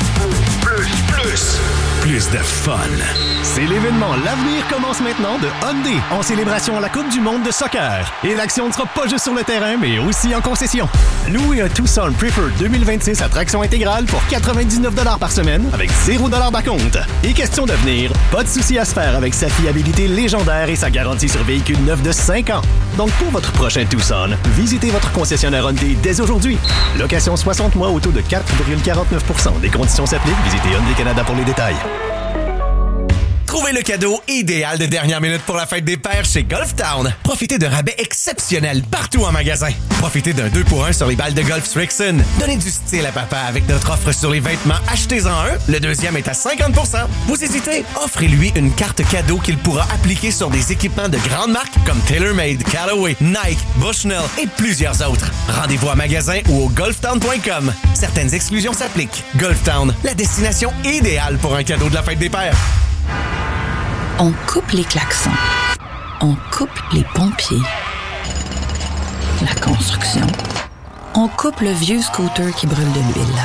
Plus de fun. C'est l'événement L'avenir commence maintenant de Hyundai en célébration à la Coupe du monde de soccer. Et l'action ne sera pas juste sur le terrain, mais aussi en concession. Louez un Tucson Preferred 2026 à traction intégrale pour 99$ par semaine avec 0$ d'acompte. Et question d'avenir, pas de souci à se faire avec sa fiabilité légendaire et sa garantie sur véhicule neuf de 5 ans. Donc pour votre prochain Tucson, visitez votre concessionnaire Hyundai dès aujourd'hui. Location 60 mois au taux de 4,49%. Des conditions s'appliquent. Visitez Hyundai Canada pour les détails. Trouvez le cadeau idéal de dernière minute pour la fête des pères chez Golf Town. Profitez de rabais exceptionnels partout en magasin. Profitez d'un 2-pour-1 sur les balles de golf Strixon. Donnez du style à papa avec notre offre sur les vêtements. Achetez-en un, le deuxième est à 50%. Vous hésitez? Offrez-lui une carte cadeau qu'il pourra appliquer sur des équipements de grandes marques comme TaylorMade, Callaway, Nike, Bushnell et plusieurs autres. Rendez-vous à magasin ou au golftown.com. Certaines exclusions s'appliquent. Golf Town, la destination idéale pour un cadeau de la fête des pères. On coupe les klaxons. On coupe les pompiers. La construction. On coupe le vieux scooter qui brûle de l'huile.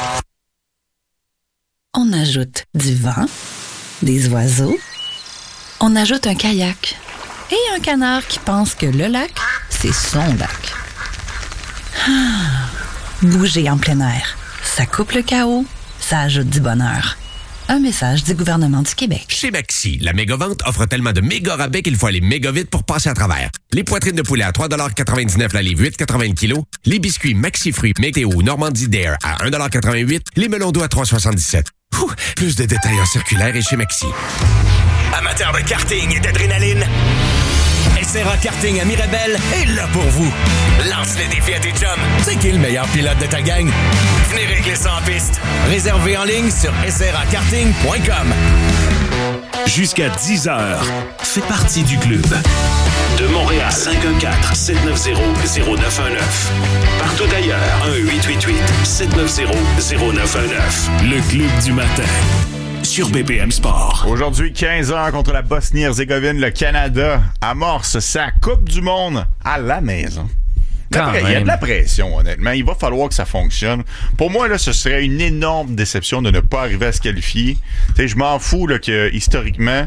On ajoute du vent, des oiseaux. On ajoute un kayak et un canard qui pense que le lac, c'est son lac. Bouger en plein air. Ça coupe le chaos, ça ajoute du bonheur. Un message du gouvernement du Québec. Chez Maxi, la méga-vente offre tellement de méga rabais qu'il faut aller méga vite pour passer à travers. Les poitrines de poulet à 3,99$ la livre, 8,80 le kilo. Les biscuits Maxi Fruits Météo Normandie Dare à 1,88$. Les melons d'eau à 3,77$. Plus de détails en circulaire et chez Maxi. Amateurs de karting et d'adrénaline, SRA Karting à Mirabel est là pour vous. Lance les défis à tes chums. C'est qui le meilleur pilote de ta gang? Venez régler ça en piste. Réservé en ligne sur srakarting.com. Jusqu'à 10h, fais partie du club. De Montréal, 514-790-0919. Partout ailleurs, 1-888-790-0919. Le club du matin. Sur BPM Sport. Aujourd'hui, 15h contre la Bosnie-Herzégovine, le Canada amorce sa Coupe du monde à la maison. Il y a de la pression, honnêtement. Il va falloir que ça fonctionne. Pour moi, là, ce serait une énorme déception de ne pas arriver à se qualifier. T'sais, je m'en fous là, que historiquement,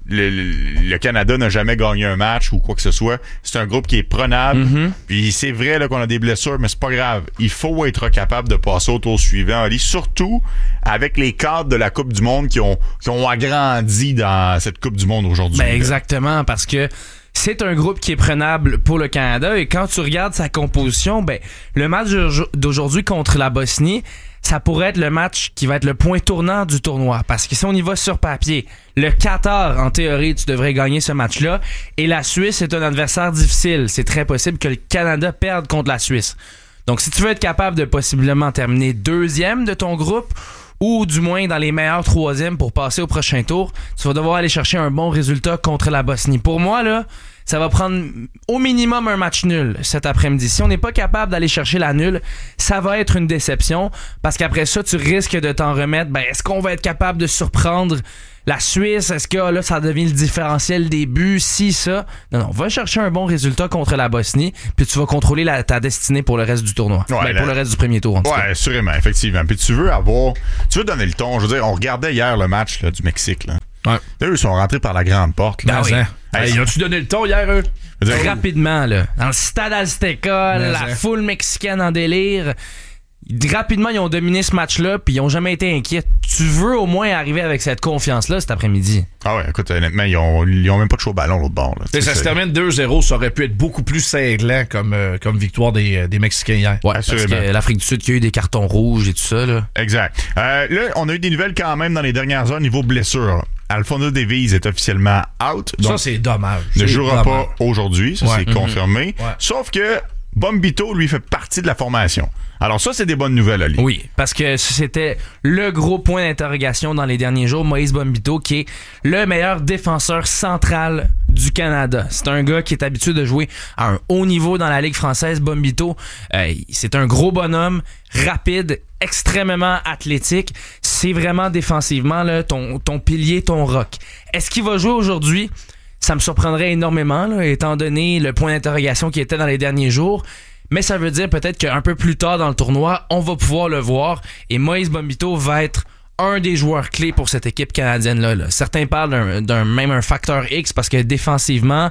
le Canada n'a jamais gagné un match ou quoi que ce soit. C'est un groupe qui est prenable. Mm-hmm. Puis c'est vrai là, qu'on a des blessures, mais c'est pas grave. Il faut être capable de passer au tour suivant, Ali. Surtout avec les cadres de la Coupe du monde qui ont agrandi dans cette Coupe du monde aujourd'hui. Ben exactement, parce que c'est un groupe qui est prenable pour le Canada et quand tu regardes sa composition, ben le match d'aujourd'hui contre la Bosnie, ça pourrait être le match qui va être le point tournant du tournoi. Parce que si on y va sur papier, le Qatar, en théorie, tu devrais gagner ce match-là. Et la Suisse est un adversaire difficile. C'est très possible que le Canada perde contre la Suisse. Donc, si tu veux être capable de possiblement terminer deuxième de ton groupe, ou du moins dans les meilleurs troisièmes pour passer au prochain tour, tu vas devoir aller chercher un bon résultat contre la Bosnie. Pour moi, là, ça va prendre au minimum un match nul cet après-midi. Si on n'est pas capable d'aller chercher la nulle, ça va être une déception parce qu'après ça, tu risques de t'en remettre. Ben, est-ce qu'on va être capable de surprendre la Suisse? Est-ce que là, ça devient le différentiel des buts? Si, ça. Non, va chercher un bon résultat contre la Bosnie, puis tu vas contrôler ta destinée pour le reste du tournoi. Ouais, pour le reste du premier tour, en tout cas. Ouais, assurément, effectivement. Puis tu veux donner le ton. Je veux dire, on regardait hier le match là, du Mexique, là. Ouais. Là, eux sont rentrés par la grande porte. Là. Ben oui. Hey, as-tu donné le ton hier, eux? Rapidement, là. Dans le stade Azteca, la foule mexicaine en délire. Rapidement, ils ont dominé ce match-là, puis ils ont jamais été inquiets. Tu veux au moins arriver avec cette confiance-là cet après-midi. Ah ouais, écoute, honnêtement, ils ont même pas de chaud ballon l'autre bord. Là. Ça se termine 2-0, ça aurait pu être beaucoup plus cinglant comme victoire des Mexicains hier. Ouais, parce que l'Afrique du Sud qui a eu des cartons rouges et tout ça. Là. Exact. Là, on a eu des nouvelles quand même dans les dernières heures niveau blessure. Alfonso Davies est officiellement out. Donc ça, c'est dommage. Ne jouera pas aujourd'hui, ça c'est confirmé. Ouais. Sauf que Bombito, lui, fait partie de la formation. Alors ça, c'est des bonnes nouvelles, Ali. Oui, parce que c'était le gros point d'interrogation dans les derniers jours. Moïse Bombito, qui est le meilleur défenseur central du Canada. C'est un gars qui est habitué de jouer à un haut niveau dans la Ligue française. Bombito, c'est un gros bonhomme, rapide, extrêmement athlétique. C'est vraiment défensivement là, ton pilier, ton rock. Est-ce qu'il va jouer aujourd'hui? Ça me surprendrait énormément, là, étant donné le point d'interrogation qui était dans les derniers jours. Mais ça veut dire peut-être qu'un peu plus tard dans le tournoi, on va pouvoir le voir. Et Moïse Bombito va être un des joueurs clés pour cette équipe canadienne-là. Là. Certains parlent même un facteur X parce que défensivement,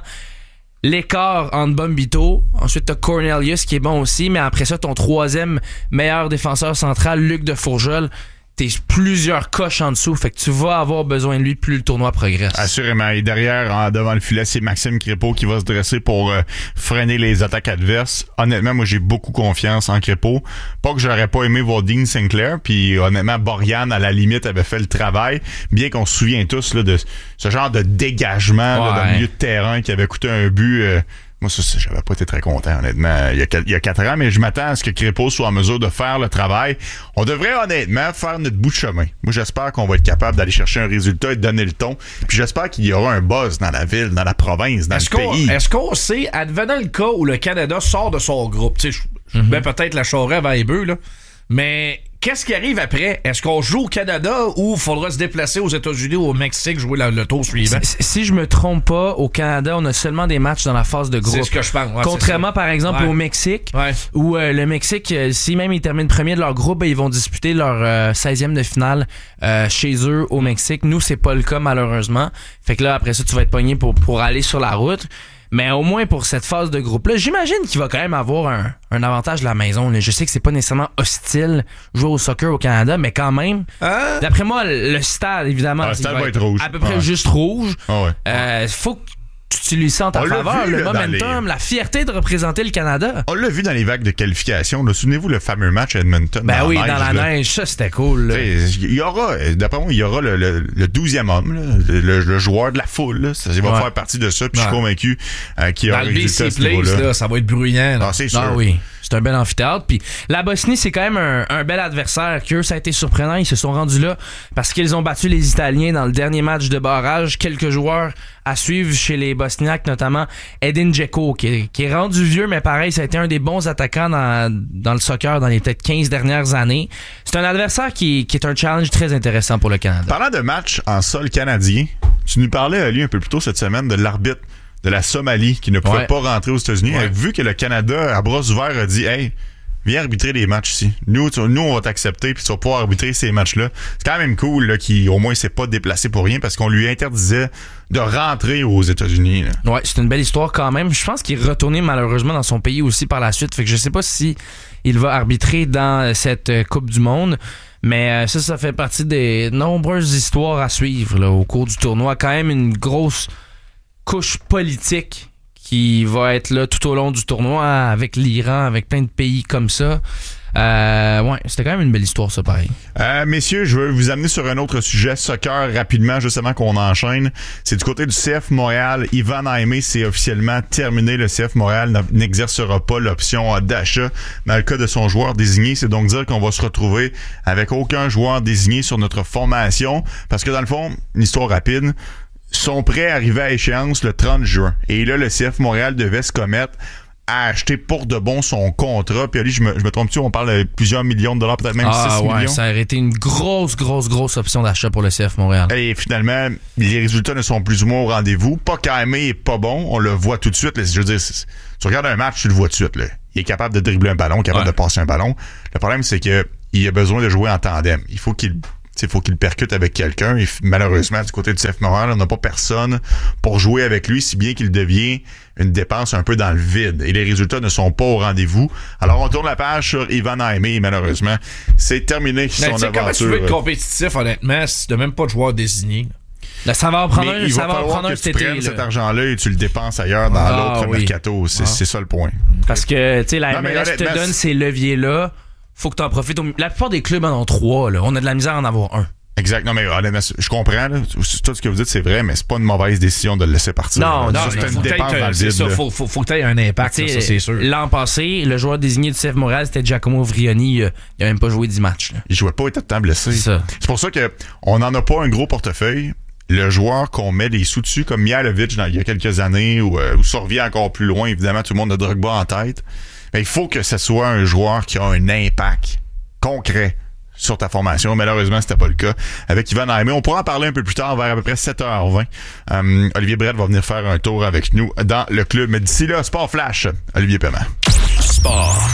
l'écart entre Bombito, ensuite t'as Cornelius qui est bon aussi, mais après ça, ton troisième meilleur défenseur central, Luc de Fourgeul, t'es plusieurs coches en dessous, fait que tu vas avoir besoin de lui plus le tournoi progresse. Assurément. Et derrière, devant le filet, c'est Maxime Crépeau qui va se dresser pour freiner les attaques adverses. Honnêtement, moi, j'ai beaucoup confiance en Crépeau. Pas que j'aurais pas aimé voir Dean Sinclair, puis honnêtement, Borian, à la limite, avait fait le travail. Bien qu'on se souvient tous là, de ce genre de dégagement là, dans le milieu de terrain qui avait coûté un but... Moi, ça, j'avais pas été très content, honnêtement, il y a 4 ans, mais je m'attends à ce que Crépeau soit en mesure de faire le travail. On devrait, honnêtement, faire notre bout de chemin. Moi, j'espère qu'on va être capable d'aller chercher un résultat et de donner le ton. Puis j'espère qu'il y aura un buzz dans la ville, dans la province, dans le pays. Est-ce qu'on sait, advenant le cas où le Canada sort de son groupe, tu sais, je mets peut-être la charrue avant les bœufs, là, mais... Qu'est-ce qui arrive après? Est-ce qu'on joue au Canada ou faudra se déplacer aux États-Unis ou au Mexique jouer le tour suivant? Si je me trompe pas, au Canada, on a seulement des matchs dans la phase de groupe. C'est ce que je pense. Ouais, contrairement, par exemple, au Mexique, où le Mexique, si même ils terminent premier de leur groupe, ils vont disputer leur 16e de finale chez eux au Mexique. Nous, c'est pas le cas, malheureusement. Fait que là, après ça, tu vas être pogné pour aller sur la route. Mais au moins pour cette phase de groupe-là, j'imagine qu'il va quand même avoir un avantage de la maison. Là. Je sais que c'est pas nécessairement hostile jouer au soccer au Canada, mais quand même, d'après moi, le stade, évidemment, le stade va être rouge. À peu près juste rouge. Ouais. Faut que tu utilises ça en ta faveur, le momentum, la fierté de représenter le Canada. On l'a vu dans les vagues de qualification. Là. Souvenez-vous le fameux match à Edmonton. Ben oui, dans la neige, ça c'était cool. Il y aura, d'après moi, il y aura le 12e homme, là, le joueur de la foule. Là. Ça va faire partie de ça. Puis je suis convaincu qu'il y aura un résultat à ce niveau-là. Ça va être bruyant. Ah, c'est sûr. Ah oui. C'est un bel amphithéâtre. Puis la Bosnie, c'est quand même un bel adversaire. Qu'eux, ça a été surprenant. Ils se sont rendus là parce qu'ils ont battu les Italiens dans le dernier match de barrage. Quelques joueurs à suivre chez les Bosniaques, notamment Edin Dzeko, qui est rendu vieux, mais pareil, ça a été un des bons attaquants dans le soccer dans les peut-être 15 dernières années. C'est un adversaire qui est un challenge très intéressant pour le Canada. Parlant de match en sol canadien, tu nous parlais, Ali, un peu plus tôt cette semaine de l'arbitre de la Somalie qui ne pouvait pas rentrer aux États-Unis. Vu que le Canada, à bras ouverts, a dit « Hey, viens arbitrer les matchs ici. Nous, on va t'accepter puis tu vas pouvoir arbitrer ces matchs-là. » C'est quand même cool là, qu'il au moins s'est pas déplacé pour rien parce qu'on lui interdisait de rentrer aux États-Unis. Là. Ouais, c'est une belle histoire quand même. Je pense qu'il est retourné malheureusement dans son pays aussi par la suite. Fait que je sais pas si il va arbitrer dans cette Coupe du Monde. Mais ça fait partie des nombreuses histoires à suivre là, au cours du tournoi. Quand même une grosse couche politique qui va être là tout au long du tournoi avec l'Iran, avec plein de pays comme ça. Ouais, c'était quand même une belle histoire, ça, pareil. Messieurs, je veux vous amener sur un autre sujet, soccer, rapidement, juste avant qu'on enchaîne. C'est du côté du CF Montréal. Ivan Aimé, c'est officiellement terminé. Le CF Montréal n'exercera pas l'option d'achat dans le cas de son joueur désigné. C'est donc dire qu'on va se retrouver avec aucun joueur désigné sur notre formation. Parce que dans le fond, une histoire rapide, sont prêts à arriver à échéance le 30 juin. Et là, le CF Montréal devait se commettre à acheter pour de bon son contrat. Puis Ali, je me trompe-tu, on parle de plusieurs millions de dollars, peut-être même 6 millions. Ça aurait été une grosse option d'achat pour le CF Montréal. Et finalement, les résultats ne sont plus ou moins au rendez-vous. Pas qu'Aimé est pas bon, on le voit tout de suite. Là. Je veux dire, tu regardes un match, tu le vois tout de suite. Là. Il est capable de dribbler un ballon, capable de passer un ballon. Le problème, c'est que il a besoin de jouer en tandem. Il faut qu'il percute avec quelqu'un. Et malheureusement, du côté du CF Montréal, on n'a pas personne pour jouer avec lui, si bien qu'il devient une dépense un peu dans le vide. Et les résultats ne sont pas au rendez-vous. Alors, on tourne la page sur Ivan Aimé, et malheureusement, c'est terminé son aventure. Comment tu veux être compétitif, honnêtement, si tu n'as même pas de joueur désigné? Là, ça va en prendre un, il va falloir que tu prennes cet argent-là et tu le dépenses ailleurs dans l'autre mercato. C'est ça le point. Parce que, tu sais, la MLS te donne ces leviers-là. Faut que tu en profites. La plupart des clubs en ont 3. Là. On a de la misère à en avoir un. Exact. Non, mais honnêtement, je comprends. Là. Tout ce que vous dites, c'est vrai, mais c'est pas une mauvaise décision de le laisser partir. Non, c'est une dépense dans le vide. C'est ça, faut que tu aies un impact, ça, c'est sûr. L'an passé, le joueur désigné du CF Montréal, c'était Giacomo Vrioni. Il a même pas joué 10 matchs. Là. Il jouait pas, il était tout le temps blessé. C'est pour ça qu'on n'en a pas un gros portefeuille. Le joueur qu'on met des sous dessus, comme Mihailovic il y a quelques années, ou ça revient encore plus loin, évidemment, tout le monde a Drogba en tête. Mais il faut que ce soit un joueur qui a un impact concret sur ta formation. Malheureusement, c'était pas le cas avec Yvan Aimé. On pourra en parler un peu plus tard, vers à peu près 7h20. Olivier Brett va venir faire un tour avec nous dans le club. Mais d'ici là, Sport Flash, Olivier Paiement. Sport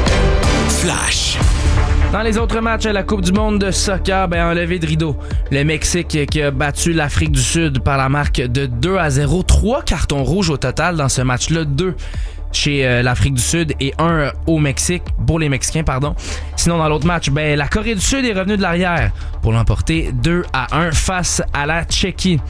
Flash. Dans les autres matchs à la Coupe du monde de soccer, un lever de rideau. Le Mexique qui a battu l'Afrique du Sud par la marque de 2-0. 3 cartons rouges au total dans ce match-là. 2 chez l'Afrique du Sud et 1 au Mexique, pour les Mexicains, pardon. Sinon, dans l'autre match, la Corée du Sud est revenue de l'arrière pour l'emporter 2-1 face à la Tchéquie.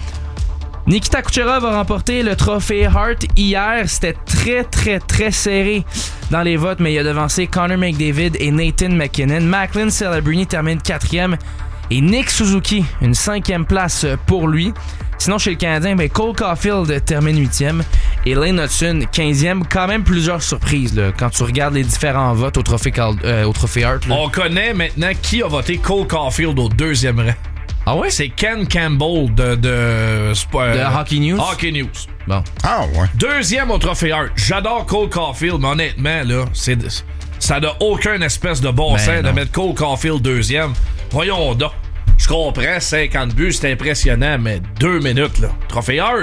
Nikita Kucherov a remporté le trophée Hart hier. C'était très, très, très serré dans les votes, mais il a devancé Connor McDavid et Nathan McKinnon. Macklin Celebrini termine 4e et Nick Suzuki, une 5e place pour lui. Sinon, chez le Canadien, Cole Caulfield termine 8e et Lane Hudson 15e. Quand même plusieurs surprises là, quand tu regardes les différents votes au trophée Hart. Là. On connaît maintenant qui a voté Cole Caulfield au 2e rang. Ah ouais? C'est Ken Campbell de Hockey News. Hockey News. Bon. Ah ouais. 2e au trophée Hart. J'adore Cole Caulfield, mais honnêtement, là, ça n'a aucun espèce de bon sens de mettre Cole Caulfield 2e. Voyons donc. Je comprends, 50 buts, c'est impressionnant, mais 2 minutes, là. Trophée Hart.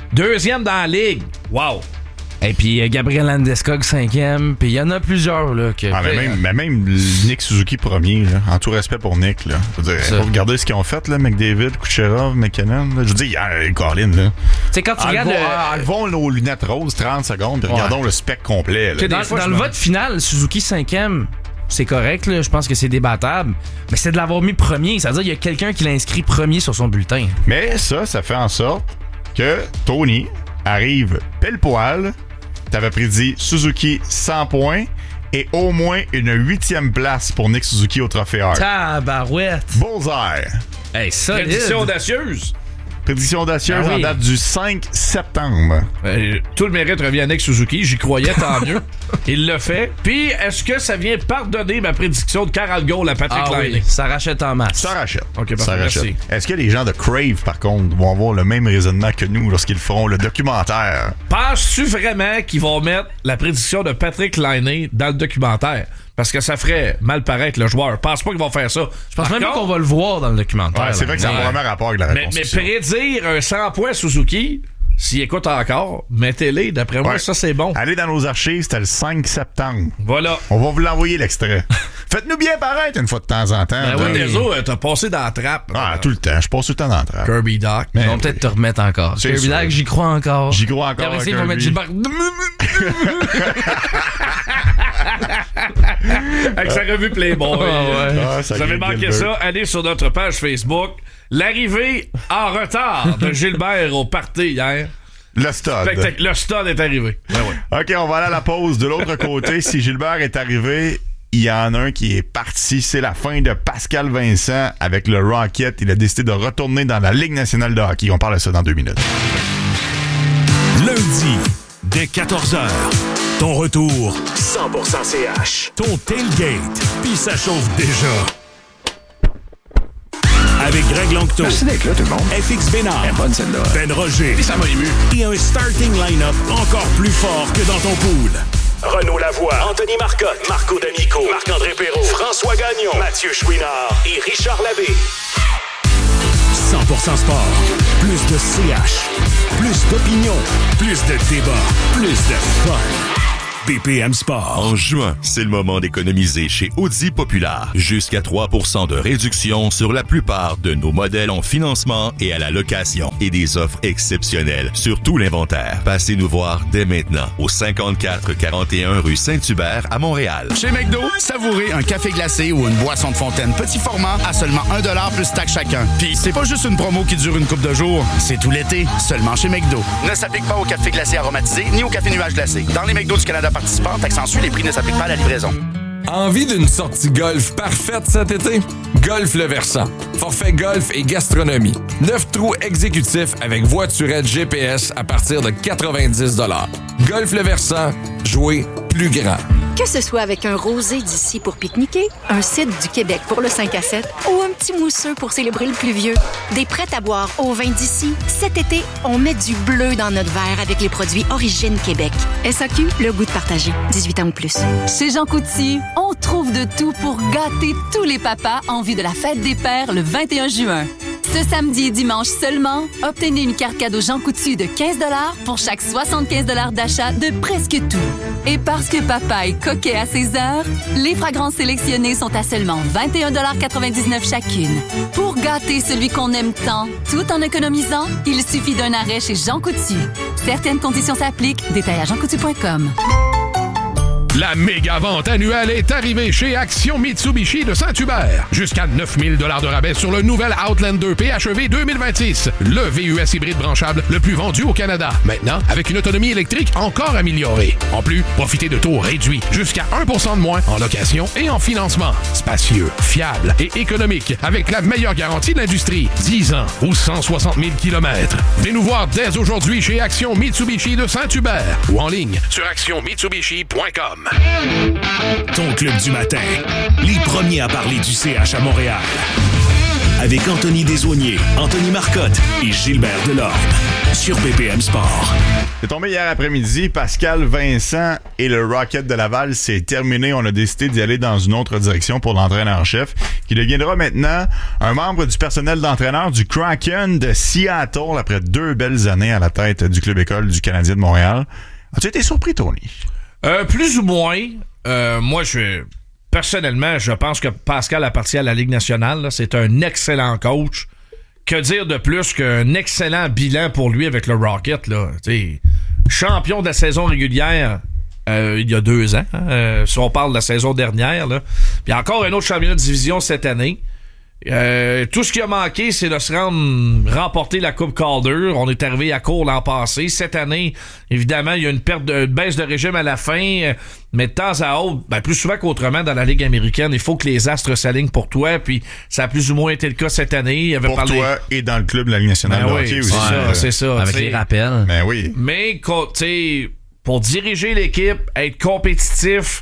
2e dans la ligue. Wow. Et puis Gabriel Landeskog 5e, puis il y en a plusieurs là que même Nick Suzuki premier là, en tout respect pour Nick là. Je veux dire, regardez ce qu'ils ont fait là, McDavid, Kucherov, McKinnon, là. Je veux dire Colin là. C'est quand tu regardes enlevons nos lunettes roses 30 secondes puis regardons le spectre complet là. Dans le vote final, Suzuki 5e. C'est correct, là. Je pense que c'est débattable. Mais c'est de l'avoir mis premier. C'est-à-dire qu'il y a quelqu'un qui l'a inscrit premier sur son bulletin. Mais ça fait en sorte que Tony arrive pile poil. T'avais prédit Suzuki 100 points et au moins une 8e place pour Nick Suzuki au trophée Hart. Tabarouette! Bullseye! Hey, solide! Prédiction audacieuse! Prédiction audacieuse en date du 5 septembre. Tout le mérite revient à Nick Suzuki. J'y croyais, tant mieux. Il l'a fait. Puis, est-ce que ça vient pardonner ma prédiction de 40 goals à Patrick Laine? Oui, ça rachète en masse. Ça rachète. OK, ça rachète. Merci. Est-ce que les gens de Crave, par contre, vont avoir le même raisonnement que nous lorsqu'ils feront le documentaire? Penses-tu vraiment qu'ils vont mettre la prédiction de Patrick Laine dans le documentaire? Parce que ça ferait mal paraître le joueur. Je pense pas qu'ils vont faire ça. Je pense même pas qu'on va le voir dans le documentaire. Ouais, c'est vrai que ça a vraiment rapport avec la reconstruction. Mais prédire un 100 points Suzuki, s'il écoute encore, mettez-les. D'après moi, ça, c'est bon. Allez dans nos archives, c'était le 5 septembre. Voilà. On va vous l'envoyer, l'extrait. Faites-nous bien paraître une fois de temps en temps. Ben oui, Deso, t'as passé dans la trappe. Ah, tout le temps. Je passe tout le temps dans la trappe. Kirby Doc. Ils vont peut-être te remettre encore. Kirby Doc, j'y crois encore. J'y crois encore. Après, ils vont mettre Gilbert. Avec sa revue Playboy. Vous avez manqué ça, allez sur notre page Facebook. L'arrivée en retard de Gilbert au party hier. Le stud. Le stud est arrivé. Ben ouais. OK, on va aller à la pause. De l'autre côté, si Gilbert est arrivé, il y en a un qui est parti. C'est la fin de Pascal Vincent avec le Rocket. Il a décidé de retourner dans la Ligue nationale de hockey. On parle de ça dans 2 minutes. Lundi, dès 14h. Ton retour 100% CH. Ton tailgate. Puis ça chauffe déjà. Avec Greg Langto. Merci d'être là, tout le monde. FX Bénard. Bonne celle-là. Ben Roger. Et ça m'a ému. Et un starting line-up encore plus fort que dans ton pool. Renaud Lavoie, Anthony Marcotte, Marco D'Amico, Marc-André Perrault, François Gagnon, Mathieu Chouinard et Richard Labbé. 100% sport. Plus de CH. Plus d'opinion. Plus de débat. Plus de fun. BPM Sport. En juin, c'est le moment d'économiser chez Audi Populaire. Jusqu'à 3% de réduction sur la plupart de nos modèles en financement et à la location. Et des offres exceptionnelles sur tout l'inventaire. Passez nous voir dès maintenant au 5441 rue Saint-Hubert à Montréal. Chez McDo, savourez un café glacé ou une boisson de fontaine petit format à seulement 1$ plus taxe chacun. Puis c'est pas juste une promo qui dure une couple de jours, c'est tout l'été, seulement chez McDo. Ne s'applique pas au café glacé aromatisé ni au café nuage glacé. Dans les McDo du Canada participants, taxes en Suisse, les prix ne s'appliquent pas à la livraison. Envie d'une sortie golf parfaite cet été? Golf Le Versant. Forfait golf et gastronomie. 9 trous exécutifs avec voiturette GPS à partir de 90 $. Golf Le Versant. Jouer plus grand. Que ce soit avec un rosé d'ici pour pique-niquer, un cidre du Québec pour le 5 à 7 ou un petit mousseux pour célébrer le pluvieux, des prêts à boire au vin d'ici, cet été, on met du bleu dans notre verre avec les produits Origine Québec. SAQ, le goût de partager. 18 ans ou plus. Chez Jean Coutu, on trouve de tout pour gâter tous les papas en vue de la fête des pères le 21 juin. Ce samedi et dimanche seulement, obtenez une carte cadeau Jean Coutu de 15 $ pour chaque 75 $ d'achat de presque tout. Et parce que papa est coquet à ses heures, les fragrances sélectionnées sont à seulement 21,99 $ chacune. Pour gâter celui qu'on aime tant, tout en économisant, il suffit d'un arrêt chez Jean Coutu. Certaines conditions s'appliquent. Détails à jeancoutu.com. La méga vente annuelle est arrivée chez Action Mitsubishi de Saint-Hubert. Jusqu'à 9 000 $ de rabais sur le nouvel Outlander PHEV 2026. Le VUS hybride branchable le plus vendu au Canada. Maintenant, avec une autonomie électrique encore améliorée. En plus, profitez de taux réduits. Jusqu'à 1% de moins en location et en financement. Spacieux, fiable et économique. Avec la meilleure garantie de l'industrie. 10 ans ou 160 000 km. Venez nous voir dès aujourd'hui chez Action Mitsubishi de Saint-Hubert. Ou en ligne sur actionmitsubishi.com. Ton club du matin, les premiers à parler du CH à Montréal. Avec Anthony Desaulniers, Anthony Marcotte et Gilbert Delorme sur BPM Sport. C'est tombé hier après-midi. Pascal Vincent et le Rocket de Laval, c'est terminé. On a décidé d'y aller dans une autre direction pour l'entraîneur-chef, qui deviendra maintenant un membre du personnel d'entraîneur du Kraken de Seattle après 2 belles années à la tête du club-école du Canadien de Montréal. As-tu été surpris, Tony? Plus ou moins. Moi, personnellement, je pense que Pascal appartient à la Ligue nationale. Là. C'est un excellent coach. Que dire de plus qu'un excellent bilan pour lui avec le Rocket? Là. Champion de la saison régulière il y a 2 ans. Si on parle de la saison dernière. Là. Puis encore un autre championnat de division cette année. Tout ce qui a manqué, c'est de se remporter la Coupe Calder. On est arrivé à court l'an passé. Cette année, évidemment, il y a une baisse de régime à la fin, mais de temps à autre, plus souvent qu'autrement dans la Ligue américaine, il faut que les astres s'alignent pour toi, puis ça a plus ou moins été le cas cette année. Il avait pour toi et dans le club de la Ligue nationale de hockey aussi. C'est ça. Avec les rappels. Ben oui. Mais, pour diriger l'équipe, être compétitif,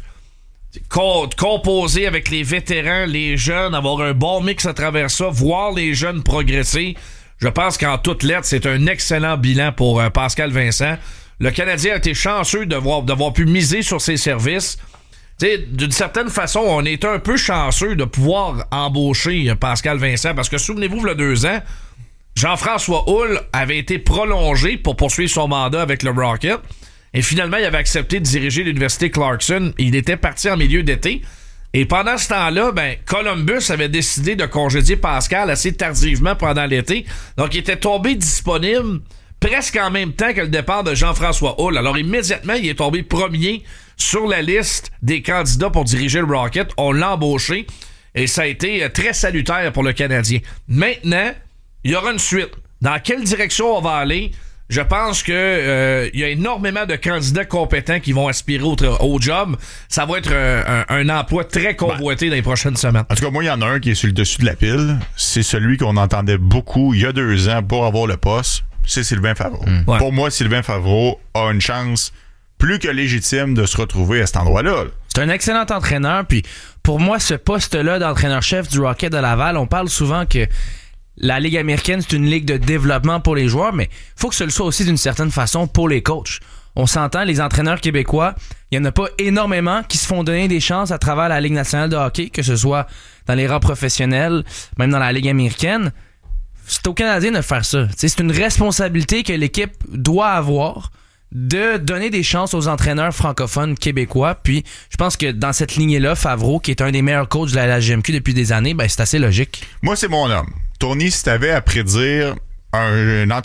composer avec les vétérans, les jeunes, avoir un bon mix à travers ça, voir les jeunes progresser. Je pense qu'en toute lettre, c'est un excellent bilan pour Pascal Vincent. Le Canadien a été chanceux d'avoir pu miser sur ses services. D'une certaine façon, on est un peu chanceux de pouvoir embaucher Pascal Vincent parce que souvenez-vous, il y a 2 ans, Jean-François Houle avait été prolongé pour poursuivre son mandat avec le Rocket. Et finalement, il avait accepté de diriger l'université Clarkson. Il était parti en milieu d'été. Et pendant ce temps-là, Columbus avait décidé de congédier Pascal assez tardivement pendant l'été. Donc, il était tombé disponible presque en même temps que le départ de Jean-François Houle. Alors, immédiatement, il est tombé premier sur la liste des candidats pour diriger le Rocket. On l'a embauché. Et ça a été très salutaire pour le Canadien. Maintenant, il y aura une suite. Dans quelle direction on va aller? Je pense que y a énormément de candidats compétents qui vont aspirer au job. Ça va être un emploi très convoité dans les prochaines semaines. En tout cas, moi, il y en a un qui est sur le dessus de la pile. C'est celui qu'on entendait beaucoup il y a 2 ans pour avoir le poste. C'est Sylvain Favreau. Ouais. Pour moi, Sylvain Favreau a une chance plus que légitime de se retrouver à cet endroit-là. C'est un excellent entraîneur. Puis pour moi, ce poste-là d'entraîneur-chef du Rocket de Laval, on parle souvent que la Ligue américaine, c'est une ligue de développement pour les joueurs, mais il faut que ce le soit aussi d'une certaine façon pour les coachs. On s'entend, les entraîneurs québécois, il n'y en a pas énormément qui se font donner des chances à travers la Ligue nationale de hockey, que ce soit dans les rangs professionnels, même dans la Ligue américaine. C'est aux Canadiens de faire ça. T'sais, c'est une responsabilité que l'équipe doit avoir de donner des chances aux entraîneurs francophones québécois. Puis je pense que dans cette lignée-là, Favreau, qui est un des meilleurs coachs de la GMQ depuis des années, c'est assez logique. Moi, c'est mon homme. Tony, si t'avais à prédire un